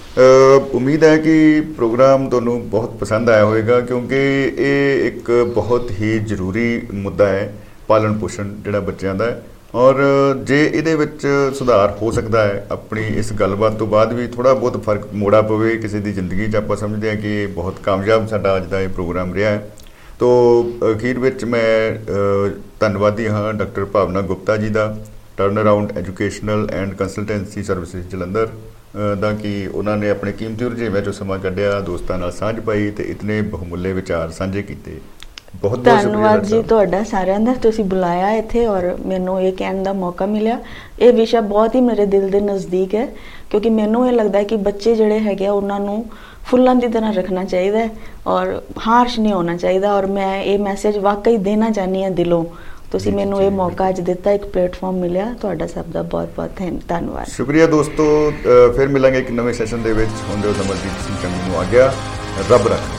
ਉਮੀਦ ਹੈ ਕਿ ਪ੍ਰੋਗਰਾਮ ਤੁਹਾਨੂੰ ਬਹੁਤ ਪਸੰਦ ਆਇਆ ਹੋਵੇਗਾ, ਕਿਉਂਕਿ ਇਹ ਇੱਕ ਬਹੁਤ ਹੀ ਜ਼ਰੂਰੀ ਮੁੱਦਾ ਹੈ, ਪਾਲਣ ਪੋਸ਼ਣ ਜਿਹੜਾ ਬੱਚਿਆਂ ਦਾ ਹੈ। ਔਰ ਜੇ ਇਹਦੇ ਵਿੱਚ ਸੁਧਾਰ ਹੋ ਸਕਦਾ ਹੈ, ਆਪਣੀ ਇਸ ਗੱਲਬਾਤ ਤੋਂ ਬਾਅਦ ਵੀ ਥੋੜ੍ਹਾ ਬਹੁਤ ਫਰਕ ਮੋੜਾ ਪਵੇ ਕਿਸੇ ਦੀ ਜ਼ਿੰਦਗੀ 'ਚ, ਆਪਾਂ ਸਮਝਦੇ ਹਾਂ ਕਿ ਬਹੁਤ ਕਾਮਯਾਬ ਸਾਡਾ ਅੱਜ ਦਾ ਇਹ ਪ੍ਰੋਗਰਾਮ ਰਿਹਾ ਹੈ। ਤੋ ਅਖੀਰ ਵਿੱਚ ਮੈਂ ਧੰਨਵਾਦੀ ਹਾਂ ਡਾਕਟਰ ਭਾਵਨਾ ਗੁਪਤਾ ਜੀ ਦਾ, turn around educational and consultancy services Jalandhar ਦਾ, ਕਿ ਉਹਨਾਂ ਨੇ ਆਪਣੇ ਕੀਮਤੀ ਰੁਝੇਵਿਆਂ 'ਚੋਂ ਸਮਾਂ ਕੱਢਿਆ, ਦੋਸਤਾਂ ਨਾਲ ਸਾਂਝ ਪਾਈ ਤੇ ਇਤਨੇ ਬਹੁਮੁੱਲੇ ਵਿਚਾਰ ਸਾਂਝੇ ਕੀਤੇ। ਬਹੁਤ ਬਹੁਤ ਧੰਨਵਾਦ ਜੀ ਤੁਹਾਡਾ ਸਾਰਿਆਂ ਦਾ, ਤੁਸੀਂ ਬੁਲਾਇਆ ਇੱਥੇ ਔਰ ਮੈਨੂੰ ਇਹ ਕਹਿਣ ਦਾ ਮੌਕਾ ਮਿਲਿਆ। ਇਹ ਵਿਸ਼ਾ ਬਹੁਤ ਹੀ ਮੇਰੇ ਦਿਲ ਦੇ ਨਜ਼ਦੀਕ ਹੈ, ਕਿਉਂਕਿ ਮੈਨੂੰ ਇਹ ਲੱਗਦਾ ਹੈ ਕਿ ਬੱਚੇ ਜਿਹੜੇ ਹੈਗੇ ਉਹਨਾਂ ਨੂੰ ਫੁੱਲਾਂ ਦੀ ਤਰ੍ਹਾਂ ਰੱਖਣਾ ਚਾਹੀਦਾ ਹੈ ਔਰ ਹਾਰਸ਼ ਨਹੀਂ ਹੋਣਾ ਚਾਹੀਦਾ। ਔਰ ਮੈਂ ਇਹ ਮੈਸੇਜ ਵਾਕਈ ਦੇਣਾ ਚਾਹੁੰਦੀ ਹਾਂ ਦਿਲੋਂ। ਤੁਸੀਂ ਮੈਨੂੰ ਇਹ ਮੌਕਾ ਅੱਜ ਦਿੱਤਾ, ਇੱਕ ਪਲੇਟਫਾਰਮ ਮਿਲਿਆ, ਤੁਹਾਡਾ ਸਭ ਦਾ ਬਹੁਤ ਬਹੁਤ ਧੰਨਵਾਦ। ਸ਼ੁਕਰੀਆ ਦੋਸਤੋ, ਫਿਰ ਮਿਲਾਂਗੇ ਇੱਕ ਨਵੇਂ ਸੈਸ਼ਨ ਦੇ ਵਿੱਚ। ਹੁੰਦੇ ਹੋ ਸਮਰਜੀਤ ਸਿੰਘ ਚੰਨੀ ਨੂੰ ਆ ਗਿਆ, ਰੱਬ ਰੱਖਾ।